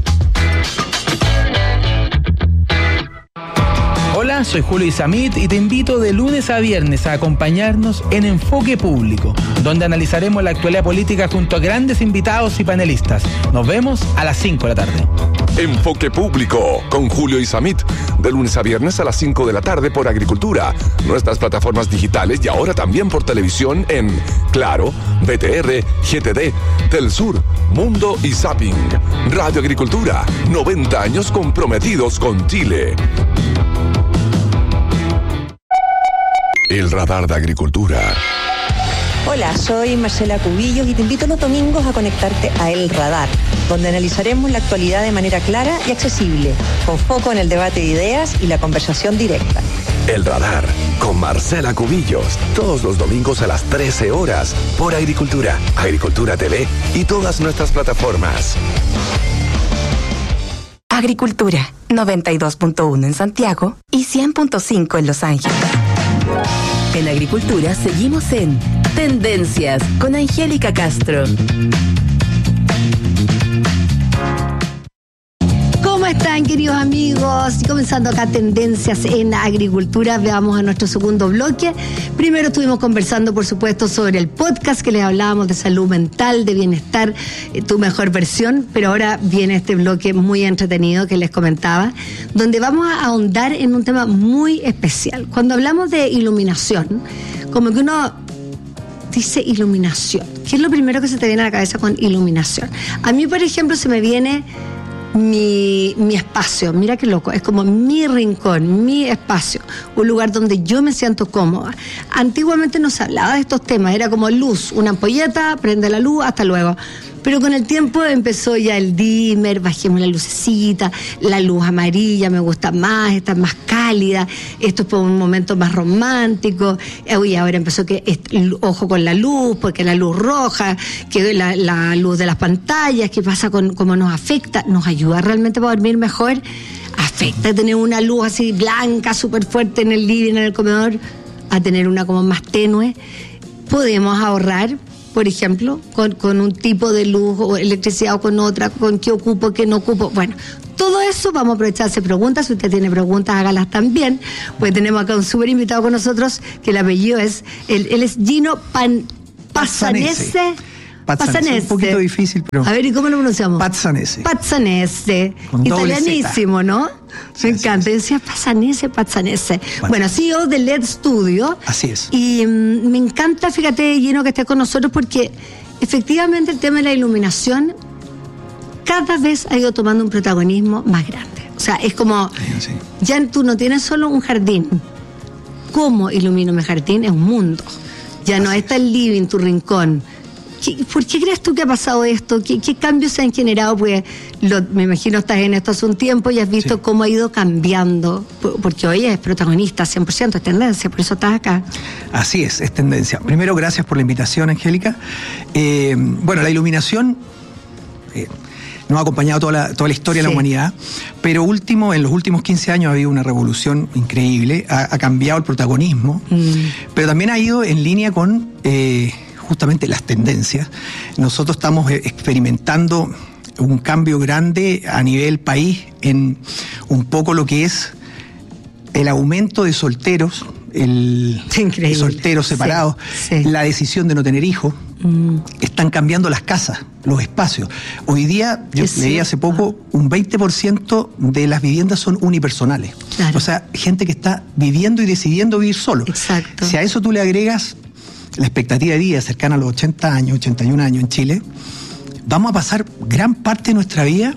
Hola, soy Julio Isamit y te invito de lunes a viernes a acompañarnos en Enfoque Público, donde analizaremos la actualidad política junto a grandes invitados y panelistas. Nos vemos a las cinco de la tarde. Enfoque Público con Julio Isamit, de lunes a viernes a las cinco de la tarde por Agricultura, nuestras plataformas digitales y ahora también por televisión en Claro, B T R, G T D, Telsur, Mundo y Zapping. Radio Agricultura, noventa años comprometidos con Chile. El radar de Agricultura. Hola, soy Marcela Cubillos y te invito los domingos a conectarte a El Radar, donde analizaremos la actualidad de manera clara y accesible, con foco en el debate de ideas y la conversación directa. El Radar, con Marcela Cubillos, todos los domingos a las trece horas, por Agricultura, Agricultura T V y todas nuestras plataformas. Agricultura, noventa y dos punto uno en Santiago y cien punto cinco en Los Ángeles. En Agricultura seguimos en Tendencias con Angélica Castro. ¿Cómo están, queridos amigos? Y comenzando acá Tendencias en Agricultura, veamos a nuestro segundo bloque. Primero estuvimos conversando, por supuesto, sobre el podcast que les hablábamos de salud mental, de bienestar, eh, tu mejor versión, pero ahora viene este bloque muy entretenido que les comentaba, donde vamos a ahondar en un tema muy especial. Cuando hablamos de iluminación, como que uno dice iluminación. ¿Qué es lo primero que se te viene a la cabeza con iluminación? A mí, por ejemplo, se me viene Mi, mi espacio, mira qué loco, es como mi rincón, mi espacio, un lugar donde yo me siento cómoda. Antiguamente no se hablaba de estos temas, era como luz, una ampolleta, prende la luz, hasta luego. Pero con el tiempo empezó ya el dimmer, bajemos la lucecita, la luz amarilla me gusta más, está más cálida, esto es por un momento más romántico. Uy, ahora empezó que ojo con la luz, porque la luz roja, que la, la luz de las pantallas, qué pasa con cómo nos afecta, nos ayuda realmente para dormir mejor. Afecta tener una luz así blanca, súper fuerte en el living, en el comedor, a tener una como más tenue. Podemos ahorrar, por ejemplo, con, con un tipo de luz o electricidad o con otra, con qué ocupo, qué no ocupo. Bueno, todo eso vamos a aprovechar a hacer preguntas. Si usted tiene preguntas, hágalas también. Pues tenemos acá un súper invitado con nosotros, que el apellido es, él, él es Gino Pan, Pazzanese. Pazzanese. Un poquito difícil, pero... A ver, ¿y cómo lo pronunciamos? Pazzanese. Pazzanese. Italianísimo, ¿no? Me encanta. Yo decía Pazzanese, Pazzanese. Bueno, C E O de L E D Studio. Así es. Y um, me encanta, fíjate, Gino, que estés con nosotros, porque efectivamente el tema de la iluminación cada vez ha ido tomando un protagonismo más grande. O sea, es como... Sí, sí. Ya tú no tienes solo un jardín. ¿Cómo ilumino mi jardín? Es un mundo. Ya Así no está el living, tu rincón. ¿Por qué crees tú que ha pasado esto? ¿Qué, qué cambios se han generado? Pues lo, me imagino estás en esto hace un tiempo y has visto sí. cómo ha ido cambiando, porque hoy es protagonista cien por ciento, es tendencia, por eso estás acá. Así es, es tendencia. Primero, gracias por la invitación, Angélica. Eh, bueno, la iluminación eh, nos ha acompañado toda la, toda la historia sí. de la humanidad, pero último, en los últimos quince años ha habido una revolución increíble, ha, ha cambiado el protagonismo, mm. pero también ha ido en línea con... Eh, justamente las tendencias. Nosotros estamos experimentando un cambio grande a nivel país en un poco lo que es el aumento de solteros, el de solteros separados, sí, sí. la decisión de no tener hijos. Mm. Están cambiando las casas, los espacios. Hoy día, yo es leí hace poco, un veinte por ciento de las viviendas son unipersonales. Claro. O sea, gente que está viviendo y decidiendo vivir solo. Exacto. Si a eso tú le agregas la expectativa de vida cercana a los ochenta años, ochenta y un años en Chile, vamos a pasar gran parte de nuestra vida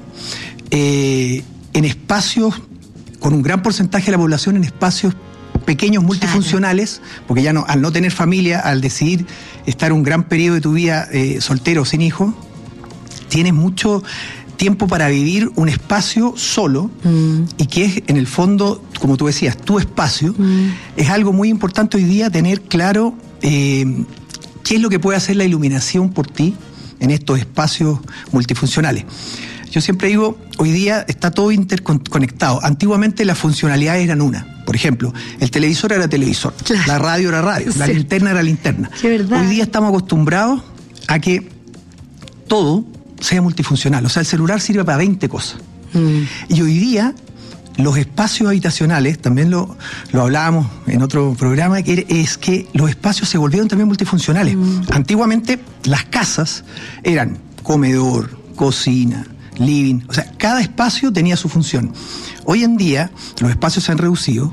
eh, en espacios, con un gran porcentaje de la población en espacios pequeños, multifuncionales, claro. porque ya no, al no tener familia, al decidir estar un gran periodo de tu vida eh, soltero o sin hijos, tienes mucho tiempo para vivir un espacio solo mm. y que es en el fondo, como tú decías, tu espacio. Mm. Es algo muy importante hoy día tener claro Eh, ¿qué es lo que puede hacer la iluminación por ti en estos espacios multifuncionales? Yo siempre digo, hoy día está todo interconectado. Antiguamente las funcionalidades eran una. Por ejemplo, el televisor era televisor, claro. la radio era radio, sí. la linterna era linterna. Hoy día estamos acostumbrados a que todo sea multifuncional. O sea, el celular sirve para veinte cosas. Mm. Y hoy día... los espacios habitacionales, también lo, lo hablábamos en otro programa, que es que los espacios se volvieron también multifuncionales. Mm. Antiguamente las casas eran comedor, cocina, living, o sea, cada espacio tenía su función. Hoy en día los espacios se han reducido,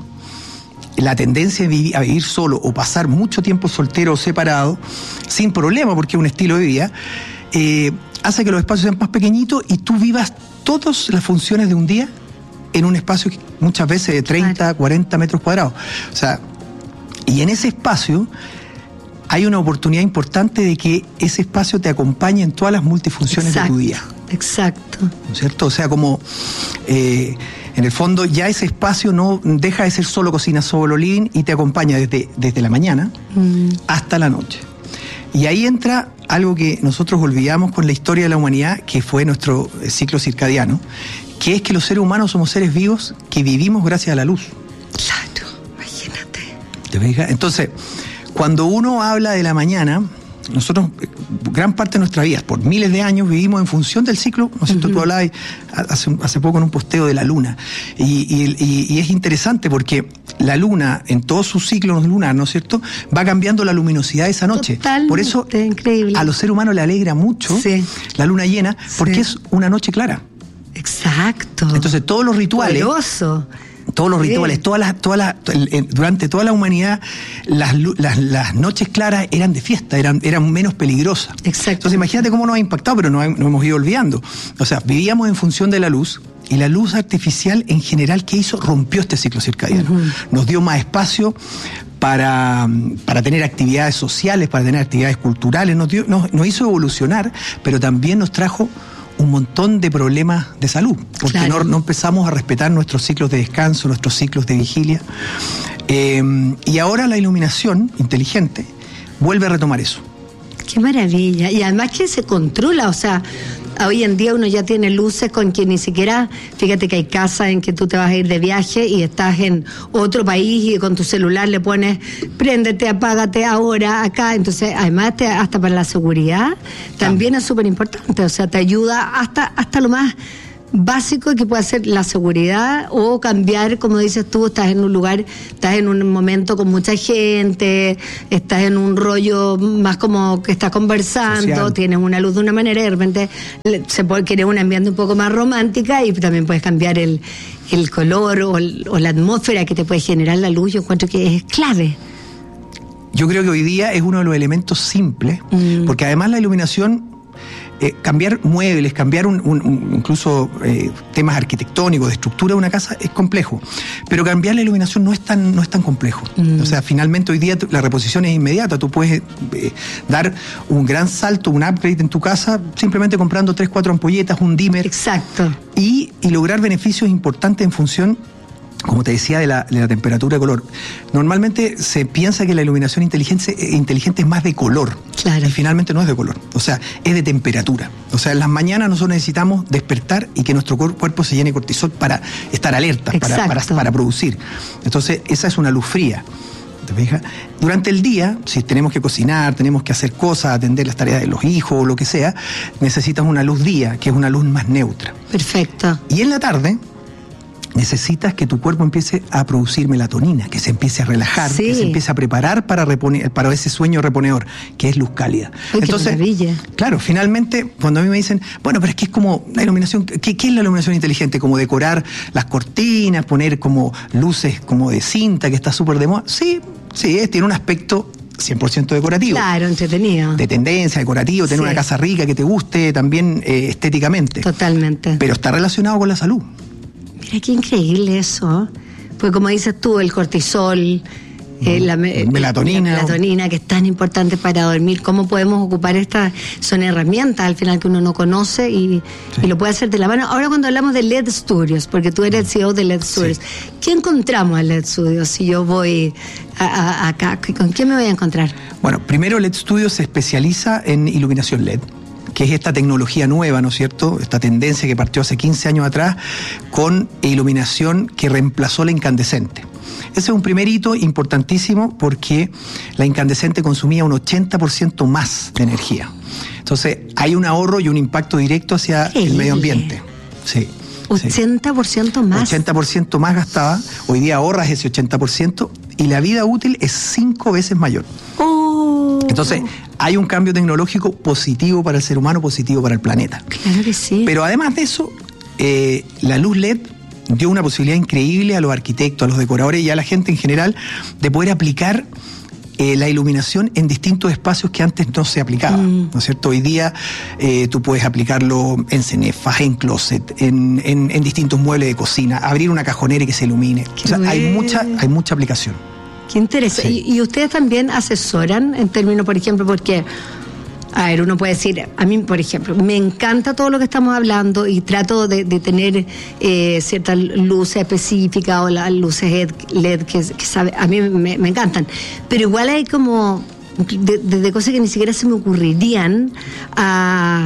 la tendencia a vivir, a vivir solo o pasar mucho tiempo soltero o separado, sin problema porque es un estilo de vida, eh, hace que los espacios sean más pequeñitos y tú vivas todas las funciones de un día en un espacio muchas veces de treinta, cuarenta metros cuadrados. O sea, y en ese espacio hay una oportunidad importante de que ese espacio te acompañe en todas las multifunciones exacto, de tu día. Exacto. ¿No es cierto? O sea, como eh, en el fondo ya ese espacio no deja de ser solo cocina, solo living y te acompaña desde, desde la mañana mm. hasta la noche. Y ahí entra algo que nosotros olvidamos con la historia de la humanidad, que fue nuestro ciclo circadiano, que es que los seres humanos somos seres vivos que vivimos gracias a la luz. Claro, imagínate. ¿Te fijas? Entonces, cuando uno habla de la mañana, nosotros, gran parte de nuestra vida, por miles de años, vivimos en función del ciclo, ¿no es cierto? Uh-huh. Tú hablabas hace, hace poco en un posteo de la luna, y, y, y, y es interesante porque la luna, en todos sus ciclos lunar, ¿no es cierto?, va cambiando la luminosidad de esa noche. Totalmente, por eso, increíble. A los seres humanos le alegra mucho sí. la luna llena, porque sí. es una noche clara. Exacto. Entonces todos los rituales, Poderoso. todos los rituales, todas las, todas las, durante toda la humanidad, las, las, las noches claras eran de fiesta, eran, eran menos peligrosas. Exacto. Entonces imagínate cómo nos ha impactado, pero nos, nos hemos ido olvidando. O sea, vivíamos en función de la luz. Y la luz artificial en general, ¿qué hizo? Rompió este ciclo circadiano. Uh-huh. Nos dio más espacio para, para tener actividades sociales, para tener actividades culturales, nos, dio, nos, nos hizo evolucionar, pero también nos trajo un montón de problemas de salud, porque claro. no, no empezamos a respetar nuestros ciclos de descanso, nuestros ciclos de vigilia. Eh, y ahora la iluminación inteligente vuelve a retomar eso. Qué maravilla. Y además que se controla, o sea, hoy en día uno ya tiene luces con que ni siquiera, fíjate que hay casas en que tú te vas a ir de viaje y estás en otro país y con tu celular le pones, préndete, apágate ahora, acá. Entonces, además, te, hasta para la seguridad, también es súper importante, o sea, te ayuda hasta, hasta lo más básico que puede ser la seguridad o cambiar, como dices tú, estás en un lugar, estás en un momento con mucha gente, estás en un rollo más como que estás conversando, social. Tienes una luz de una manera y de repente se puede querer un ambiente un poco más romántica y también puedes cambiar el, el color o, el, o la atmósfera que te puede generar la luz. Yo encuentro que es clave. Yo creo que hoy día es uno de los elementos simples, mm. porque además la iluminación, Eh, cambiar muebles, cambiar un, un, un, incluso eh, temas arquitectónicos, de estructura de una casa es complejo, pero cambiar la iluminación no es tan, no es tan complejo. Mm. O sea, finalmente hoy día la reposición es inmediata, tú puedes eh, dar un gran salto, un upgrade en tu casa simplemente comprando tres, cuatro ampolletas, un dimmer. Exacto. Y, y lograr beneficios importantes en función, como te decía, de la, de la temperatura de color. Normalmente se piensa que la iluminación inteligente, inteligente es más de color. Claro. Y finalmente no es de color. O sea, es de temperatura. O sea, en las mañanas nosotros necesitamos despertar y que nuestro cuerpo se llene de cortisol para estar alerta, para, para, para producir. Entonces, esa es una luz fría. ¿Te fijas? Durante el día, si tenemos que cocinar, tenemos que hacer cosas, atender las tareas de los hijos o lo que sea, necesitas una luz día, que es una luz más neutra. Perfecto. Y en la tarde necesitas que tu cuerpo empiece a producir melatonina, que se empiece a relajar, sí. que se empiece a preparar para reponer, para ese sueño reponedor, que es luz cálida. Uy, entonces, qué maravilla. Claro, finalmente, cuando a mí me dicen, bueno, pero es que es como la iluminación, ¿qué, qué es la iluminación inteligente? Como decorar las cortinas, poner como luces como de cinta, que está súper de moda. Sí, sí, es, tiene un aspecto cien por ciento decorativo. Claro, entretenido. De tendencia, decorativo, tener sí. una casa rica que te guste también eh, estéticamente. Totalmente. Pero está relacionado con la salud. Mira qué increíble eso. Pues como dices tú, el cortisol, eh, la, melatonina. la melatonina, que es tan importante para dormir. ¿Cómo podemos ocupar estas? Son herramientas al final que uno no conoce y, sí. y lo puede hacer de la mano. Ahora cuando hablamos de L E D Studios, porque tú eres el C E O de L E D Studios, sí. ¿qué encontramos en L E D Studios si yo voy a, a, acá? ¿Con qué me voy a encontrar? Bueno, primero L E D Studios se especializa en iluminación L E D, que es esta tecnología nueva, ¿no es cierto?, esta tendencia que partió hace quince años atrás con iluminación que reemplazó la incandescente. Ese es un primer hito importantísimo porque la incandescente consumía un ochenta por ciento más de energía. Entonces, hay un ahorro y un impacto directo hacia ¿Qué? el medio ambiente. Sí. ochenta por ciento sí. más. ochenta por ciento más gastaba, hoy día ahorras ese ochenta por ciento y la vida útil es cinco veces mayor. Oh. Entonces, hay un cambio tecnológico positivo para el ser humano, positivo para el planeta. Claro que sí. Pero además de eso, eh, la luz L E D dio una posibilidad increíble a los arquitectos, a los decoradores y a la gente en general de poder aplicar eh, la iluminación en distintos espacios que antes no se aplicaba, mm. ¿no es cierto? Hoy día eh, tú puedes aplicarlo en cenefas, en closet, en, en, en distintos muebles de cocina, abrir una cajonera y que se ilumine. Qué o sea, hay mucha, hay mucha aplicación. Qué interesante. Sí. ¿Y, y ustedes también asesoran en términos, por ejemplo, porque, a ver, uno puede decir, a mí, por ejemplo, me encanta todo lo que estamos hablando y trato de, de tener eh, ciertas luces específicas o las luces L E D que, que sabe, a mí me, me encantan, pero igual hay como de, de, de cosas que ni siquiera se me ocurrirían a...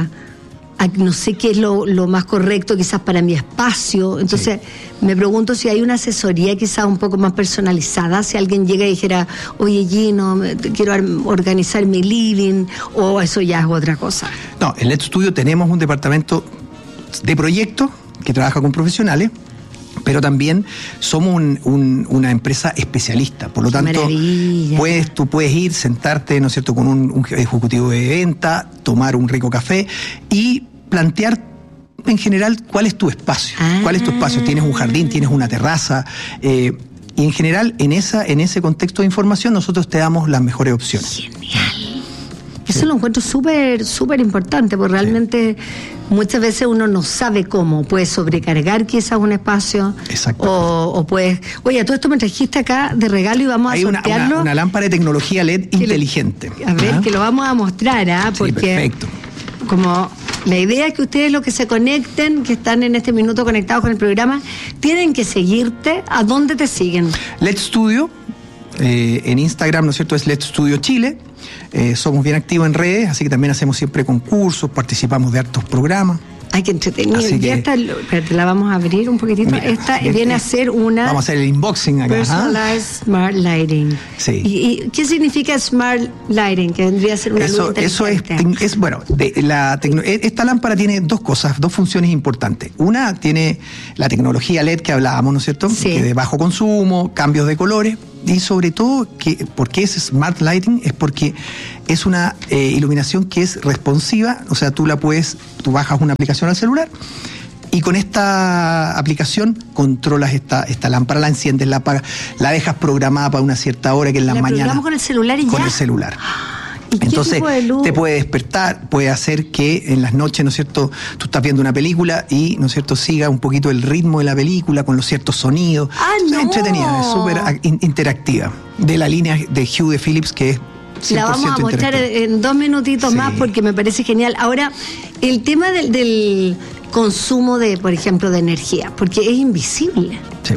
no sé qué es lo, lo más correcto quizás para mi espacio. Entonces sí. me pregunto si hay una asesoría quizás un poco más personalizada, si alguien llega y dijera, oye Gino, quiero organizar mi living, o eso ya es otra cosa. No, en L E D Studio tenemos un departamento de proyectos que trabaja con profesionales, pero también somos un, un, una empresa especialista, por lo tanto puedes, tú puedes ir, sentarte, ¿no es cierto?, con un, un ejecutivo de venta, tomar un rico café y plantear en general cuál es tu espacio, ah. cuál es tu espacio, tienes un jardín, tienes una terraza, eh, y en general en esa en ese contexto de información nosotros te damos las mejores opciones. Genial. Eso sí. Lo encuentro súper, súper importante, porque realmente muchas veces uno no sabe cómo, puede sobrecargar quizás un espacio. Exacto. O, o puedes, oye, todo esto me trajiste acá de regalo y vamos Hay a sortearlo. Una, una, una lámpara de tecnología L E D inteligente. A ver, ¿ah? que lo vamos a mostrar, ¿ah? Sí, porque perfecto. Como la idea es que ustedes, los que se conecten, que están en este minuto conectados con el programa, tienen que seguirte. ¿A dónde te siguen? L E D Studio, eh, en Instagram, ¿no es cierto? Es L E D Studio Chile. Eh, somos bien activos en redes, así que también hacemos siempre concursos, participamos de hartos programas. Ay, qué entretenido. Así Y que- esta, espérate, la vamos a abrir un poquitito. Mira, esta este- viene a ser una Vamos a hacer el unboxing acá. ¿ah? Personalized Smart Lighting. Sí. ¿Y, y qué significa Smart Lighting? Que vendría a ser una Eso, luz eso es, inteligente. es, bueno, de, la tecno- esta lámpara tiene dos cosas, dos funciones importantes. Una tiene la tecnología L E D que hablábamos, ¿no es cierto? Sí. Que de bajo consumo, cambios de colores y sobre todo, que, ¿por qué es Smart Lighting? Es porque es una eh, iluminación que es responsiva, o sea, tú la puedes, tú bajas una aplicación al celular y con esta aplicación controlas esta, esta lámpara, la enciendes, la apagas, la dejas programada para una cierta hora que en las La mañanas. programo con el celular y Con ya. el celular. ¿Y qué Entonces tipo de luz? te puede despertar, puede hacer que en las noches, ¿no es cierto?, tú estás viendo una película y, ¿no es cierto?, siga un poquito el ritmo de la película con los ciertos sonidos. ¡Ah, Es no! entretenida, es súper ac- in- interactiva. De la línea de Hue de Philips, que es cien La por ciento vamos a mostrar interactiva. en dos minutitos Sí. más porque me parece genial. Ahora, el tema del, del consumo de, por ejemplo, de energía, porque es invisible. Sí.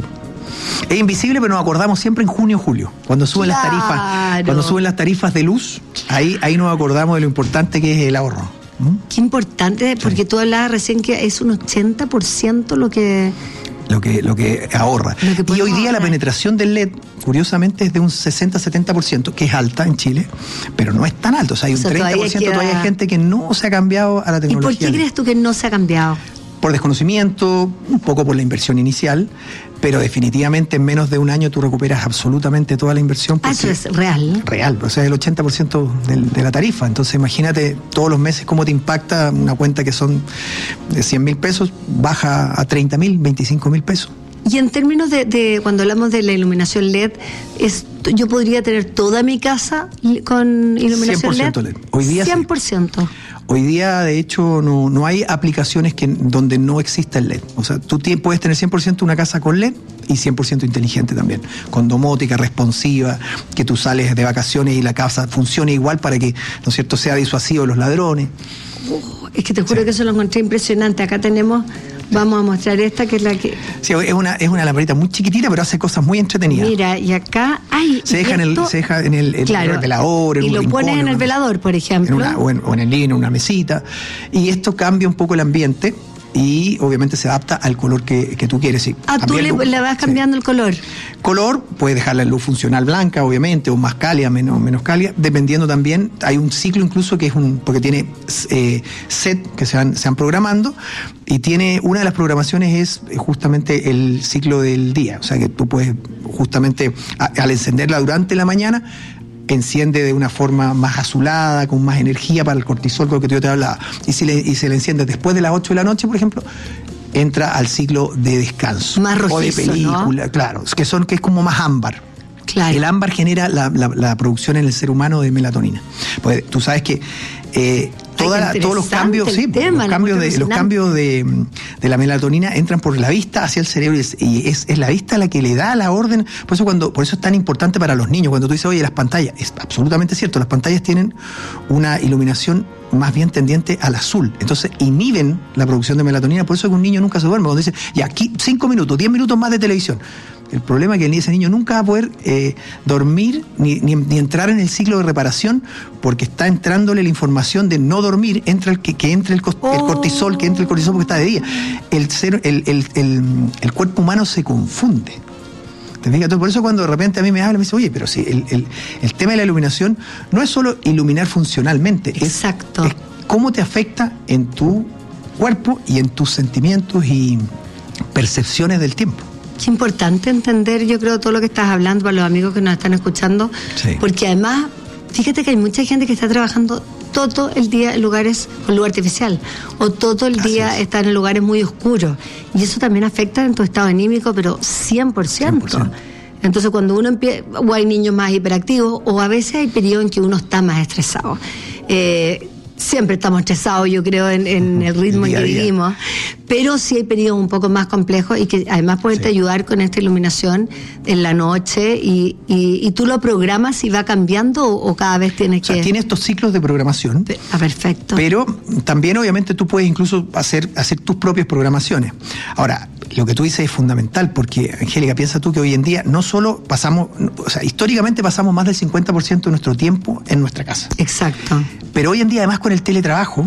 Es invisible, pero nos acordamos siempre en junio o julio. Cuando suben las tarifas, Claro. cuando suben las tarifas de luz, ahí, ahí nos acordamos de lo importante que es el ahorro. ¿Mm? Qué importante, porque tú hablabas recién que es un ochenta por ciento lo que... Lo que, lo que ahorra. Lo que y podemos hoy día la ahorrar. penetración del L E D, curiosamente, es de un sesenta a setenta por ciento, que es alta en Chile, pero no es tan alto. O sea, hay O un sea, treinta por ciento todavía todavía, queda- hay gente que no se ha cambiado a la ¿Y tecnología. por qué L E D. crees tú que no se ha cambiado? Por desconocimiento, un poco por la inversión inicial, pero definitivamente en menos de un año tú recuperas absolutamente toda la inversión. Ah, eso porque- es real. Real, o sea, el ochenta por ciento del- de la tarifa. Entonces, imagínate todos los meses cómo te impacta una cuenta que son de cien mil pesos, baja a treinta mil, veinticinco mil pesos. Y en términos de, de cuando hablamos de la iluminación L E D, es, yo podría tener toda mi casa li- con iluminación cien por ciento L E D. L E D. Hoy día sí. cien por ciento. Hoy día, de hecho, no, no hay aplicaciones que, donde no exista el L E D. O sea, tú ti- puedes tener cien por ciento una casa con L E D y cien por ciento inteligente también. Con domótica, responsiva, que tú sales de vacaciones y la casa funcione igual para que, ¿no es cierto?, sea disuasivo de los ladrones. Oh, es que te juro que eso lo encontré impresionante. Acá tenemos, vamos a mostrar esta que es la que... Sí, es una, es una lamparita muy chiquitita, pero hace cosas muy entretenidas. Mira, y acá hay... Se deja, en el, se deja en el, en Claro, el velador, en y un lo rincón, pones en el una- velador, por ejemplo. en una- o, en, o en el living, en una mesita. Y esto cambia un poco el ambiente y obviamente se adapta al color que, que tú quieres. Sí, Ah, tú también le, luz, le vas sí. cambiando el color. Color, puedes dejarla en luz funcional blanca, obviamente, o más cálida, menos, menos cálida, dependiendo también, hay un ciclo incluso que es un, porque tiene eh, set que se van, se van programando, y tiene, una de las programaciones es justamente el ciclo del día, o sea que tú puedes justamente, a- al encenderla durante la mañana, enciende de una forma más azulada, con más energía para el cortisol, con lo que yo te hablaba. Y si le, y se le enciende después de las ocho de la noche, por ejemplo, entra al ciclo de descanso. Más o de rojizo, película, claro, que son que es como más ámbar. Claro. El ámbar genera la, la- la producción en el ser humano de melatonina. Pues tú sabes que eh, toda la- qué todos los interesante cambios, el sí, tema, los lo cambios, de, encuentro los cambios de, de la melatonina entran por la vista hacia el cerebro y es, y es, es la vista la que le da la orden. Por eso cuando, por eso es tan importante para los niños. Cuando tú dices, oye, las pantallas, es absolutamente cierto, las pantallas tienen una iluminación más bien tendiente al azul. Entonces inhiben la producción de melatonina. Por eso es que un niño nunca se duerme. Cuando dice, ya, aquí cinco minutos, diez minutos más de televisión. El problema es que ese niño nunca va a poder eh, dormir ni, ni, ni entrar en el ciclo de reparación porque está entrándole la información de no dormir, entra el que, que entre el, cos- el cortisol, que entre el cortisol porque está de día. El, ser, el, el, el, el cuerpo humano se confunde. ¿Te fijas? Entonces, por eso cuando de repente a mí me habla, me dice, oye, pero si el, el, el tema de la iluminación no es solo iluminar funcionalmente, Exacto. Es, es cómo te afecta en tu cuerpo y en tus sentimientos y percepciones del tiempo. Es importante entender, yo creo, todo lo que estás hablando para los amigos que nos están escuchando, Sí. porque además, fíjate que hay mucha gente que está trabajando todo el día en lugares con luz artificial, o todo el Así día es. están en lugares muy oscuros, y eso también afecta en tu estado anímico, pero cien por ciento. cien por ciento. Entonces, cuando uno empieza, o hay niños más hiperactivos, o a veces hay periodos en que uno está más estresado. Eh, siempre estamos estresados, yo creo, en, en el ritmo en que vivimos, pero sí hay periodos un poco más complejos y que además pueden sí. ayudar con esta iluminación en la noche y, y, y tú lo programas y va cambiando o, o cada vez tienes o sea, que... tiene estos ciclos de programación. Ah, perfecto. Pero también obviamente tú puedes incluso hacer, hacer tus propias programaciones. Ahora, lo que tú dices es fundamental porque, Angélica, piensa tú que hoy en día no solo pasamos, o sea, históricamente pasamos más del cincuenta por ciento de nuestro tiempo en nuestra casa. Exacto. Pero hoy en día, además con el teletrabajo,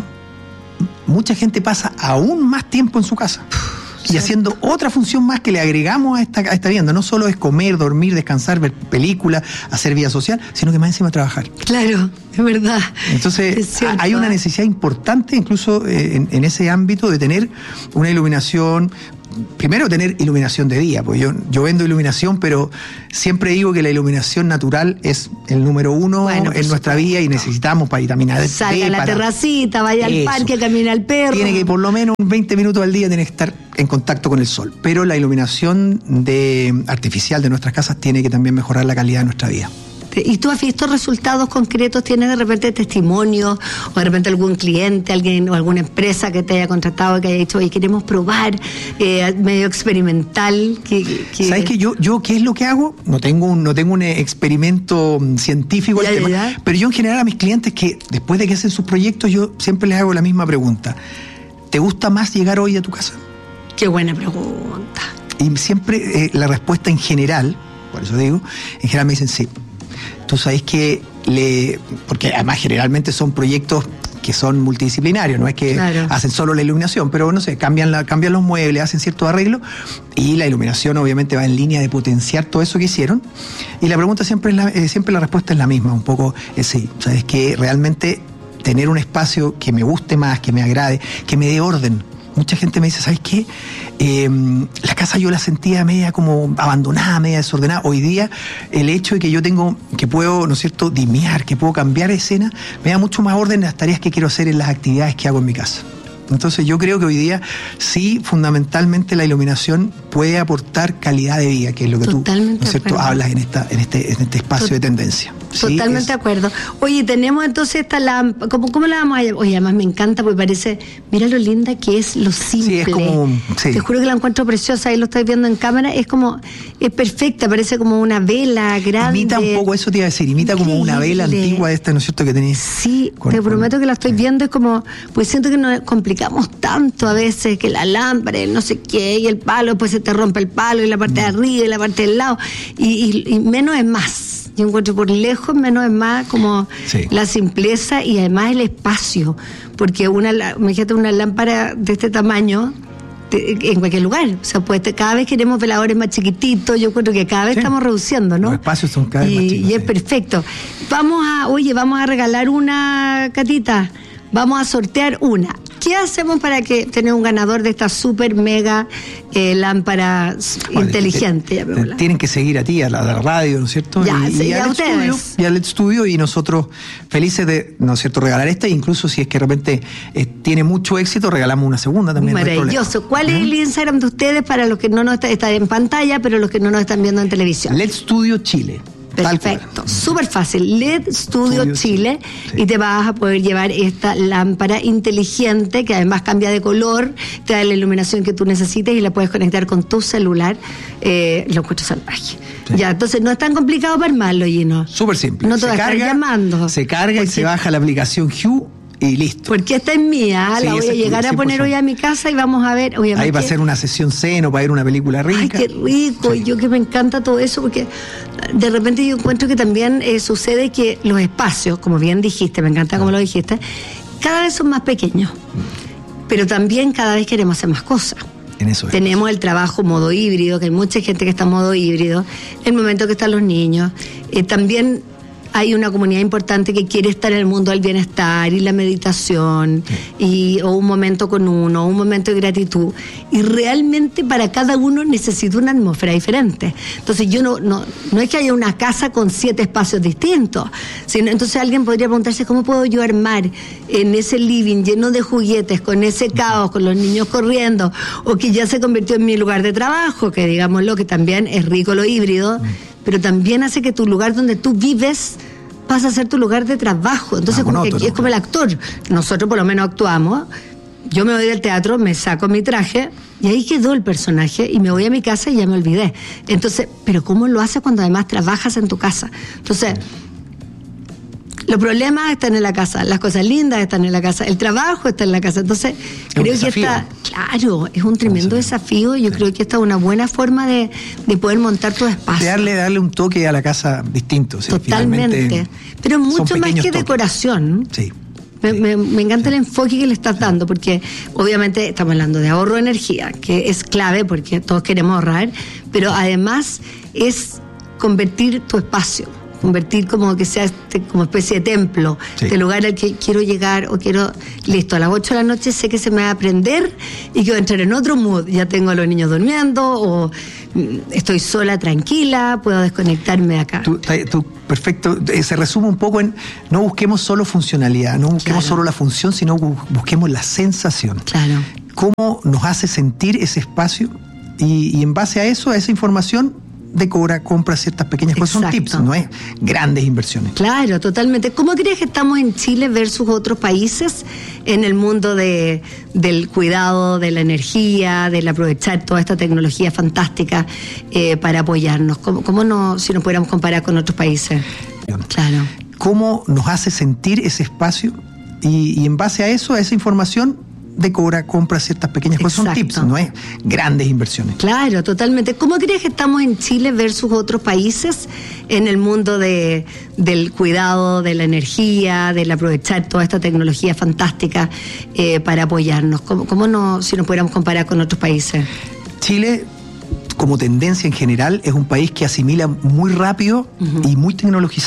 mucha gente pasa aún más tiempo en su casa. Y sí. haciendo otra función más que le agregamos a esta, a esta vivienda. No solo es comer, dormir, descansar, ver películas, hacer vida social, sino que más encima trabajar. Claro, es verdad. Entonces, es cierto, hay una necesidad importante incluso eh, en, en ese ámbito de tener una iluminación. Primero, tener iluminación de día, porque yo, yo vendo iluminación, pero siempre digo que la iluminación natural es el número uno bueno, en nuestra vida y necesitamos para vitamina D. Salga a la para... terracita, vaya Eso. al parque, camina al perro. Tiene que por lo menos veinte minutos al día tiene que estar en contacto con el sol. Pero la iluminación de, artificial de nuestras casas tiene que también mejorar la calidad de nuestra vida. ¿Y tú has visto resultados concretos? ¿Tienes de repente testimonios o de repente algún cliente, alguien o alguna empresa que te haya contratado que haya dicho, oye, queremos probar, eh, medio experimental? Que, que... ¿Sabes qué? Yo, yo, ¿qué es lo que hago? No tengo un, no tengo un experimento científico ya, al tema, ya. pero yo en general a mis clientes que después de que hacen sus proyectos, yo siempre les hago la misma pregunta. ¿Te gusta más llegar hoy a tu casa? Qué buena pregunta. Y siempre eh, la respuesta en general, por eso digo, en general me dicen sí. Tú sabes que le, porque además generalmente son proyectos que son multidisciplinarios, no es que claro. hacen solo la iluminación, pero no sé, cambian, la, cambian los muebles, hacen ciertos arreglos y la iluminación obviamente va en línea de potenciar todo eso que hicieron. Y la pregunta siempre es la, eh, siempre la respuesta es la misma, un poco es sí, sabes que realmente tener un espacio que me guste más, que me agrade, que me dé orden. Mucha gente me dice, ¿sabes qué? Eh, la casa yo la sentía media como abandonada, media desordenada. Hoy día el hecho de que yo tengo, que puedo, ¿no es cierto?, dimear, que puedo cambiar escena, me da mucho más orden en las tareas que quiero hacer en las actividades que hago en mi casa. Entonces yo creo que hoy día sí, fundamentalmente la iluminación puede aportar calidad de vida, que es lo que Totalmente tú, ¿no es cierto?, hablas en esta, en este, en este espacio Tot- de tendencia. Totalmente sí, de acuerdo. Oye, tenemos entonces esta lámpara, ¿cómo, ¿cómo la vamos a llevar? Oye, además me encanta porque parece, mira lo linda que es, lo simple. Sí, es como, sí. Te juro que la encuentro preciosa, ahí lo estoy viendo en cámara, es como, es perfecta, parece como una vela grande. Imita un poco, eso te iba a decir, imita Increíble. Como una vela antigua esta, ¿no es cierto?, que tenías. Sí, con, te prometo que la estoy viendo, es como, pues siento que nos complicamos tanto a veces, que la lámpara, el no sé qué, y el palo, después se te rompe el palo, y la parte de arriba, y la parte del lado, y, y, y menos es más. Yo encuentro por lejos, menos es más, como sí. la simpleza y además el espacio, porque una, imagínate una lámpara de este tamaño de, en cualquier lugar, o sea, pues cada vez queremos veladores más chiquititos, yo creo que cada vez sí. estamos reduciendo, ¿no? Los espacios son cada vez y, más chicos. Y es sí. perfecto. Vamos a, oye, vamos a regalar una, Catita, vamos a sortear una. ¿Qué hacemos para que tener un ganador de esta super mega eh, lámpara bueno, inteligente? Te, te, tienen que seguir a ti, a la, a la radio, ¿no es cierto? Ya, y, sí, y, a al ustedes. estudio, y al estudio, y nosotros felices de, ¿no es cierto?, regalar esta, e incluso si es que de repente eh, tiene mucho éxito, regalamos una segunda también. Maravilloso. No ¿Cuál ¿Mm? es el Instagram de ustedes para los que no nos está, está en pantalla, pero los que no nos están viendo en televisión? L E D Studio Chile. Perfecto, súper fácil. L E D Studio, Studio Chile, sí. y te vas a poder llevar esta lámpara inteligente que además cambia de color, te da la iluminación que tú necesites y la puedes conectar con tu celular. Eh, lo encuentro salvaje. Sí. Ya, entonces no es tan complicado para armarlo, Gino. Súper simple. No te se vas a estar llamando. Se carga y se baja la aplicación Hue. Y listo. Porque esta es mía, sí, la voy a llegar tuya, a poner hoy a mi casa y vamos a ver. Oye, ahí va a ser una sesión seno, para ver una película rica. Ay, qué rico. Sí. Y yo que me encanta todo eso, porque de repente yo encuentro que también eh, sucede que los espacios, como bien dijiste, me encanta como lo dijiste, cada vez son más pequeños. Pero también cada vez queremos hacer más cosas. En eso es. Tenemos el trabajo modo híbrido, que hay mucha gente que está en modo híbrido, el momento que están los niños. Eh, también hay una comunidad importante que quiere estar en el mundo del bienestar y la meditación, y, o un momento con uno, o un momento de gratitud. Y realmente para cada uno necesita una atmósfera diferente. Entonces yo no, no, no es que haya una casa con siete espacios distintos, sino entonces alguien podría preguntarse cómo puedo yo armar en ese living lleno de juguetes, con ese caos, con los niños corriendo, o que ya se convirtió en mi lugar de trabajo, que digámoslo, que también es rico lo híbrido, pero también hace que tu lugar donde tú vives pasa a ser tu lugar de trabajo. Entonces, ah, como que aquí es como el actor. Nosotros por lo menos actuamos. Yo me voy del teatro, me saco mi traje y ahí quedó el personaje y me voy a mi casa y ya me olvidé. Entonces, pero ¿cómo lo haces cuando además trabajas en tu casa? Entonces, los problemas están en la casa, las cosas lindas están en la casa, el trabajo está en la casa. Entonces, es creo que esta, claro, es un tremendo desafío. Yo sí. creo que esta es una buena forma de, de poder montar tu espacio. Darle, darle un toque a la casa distinto. O sea, totalmente. Pero mucho más que toques. Decoración. Sí. Me, me, me encanta el enfoque que le estás dando, porque obviamente estamos hablando de ahorro de energía, que es clave porque todos queremos ahorrar, pero además es convertir tu espacio, convertir como que sea este, como especie de templo, sí. este lugar al que quiero llegar o quiero, listo, a las ocho de la noche sé que se me va a prender y que voy a entrar en otro mood, ya tengo a los niños durmiendo o estoy sola, tranquila, puedo desconectarme acá. Tú, tú, perfecto, se resume un poco en no busquemos solo funcionalidad, no busquemos claro. solo la función, sino busquemos la sensación. Claro. Cómo nos hace sentir ese espacio y, y en base a eso, a esa información, decora, compra ciertas pequeñas cosas. Son tips, no es grandes inversiones. Claro, totalmente. ¿Cómo crees que estamos en Chile versus otros países en el mundo de, del cuidado de la energía, del aprovechar toda esta tecnología fantástica eh, para apoyarnos? ¿Cómo, cómo no, si nos pudiéramos comparar con otros países? Claro. ¿Cómo nos hace sentir ese espacio? Y, y en base a eso, a esa información, decora, compra ciertas pequeñas cosas. Son tips, no es grandes inversiones. Claro, totalmente. ¿Cómo crees que estamos en Chile versus otros países en el mundo de, del cuidado de la energía, del aprovechar toda esta tecnología fantástica eh, para apoyarnos? ¿Cómo, cómo no, si nos pudiéramos comparar con otros países? Chile, como tendencia en general, es un país que asimila muy rápido uh-huh. y muy tecnologizado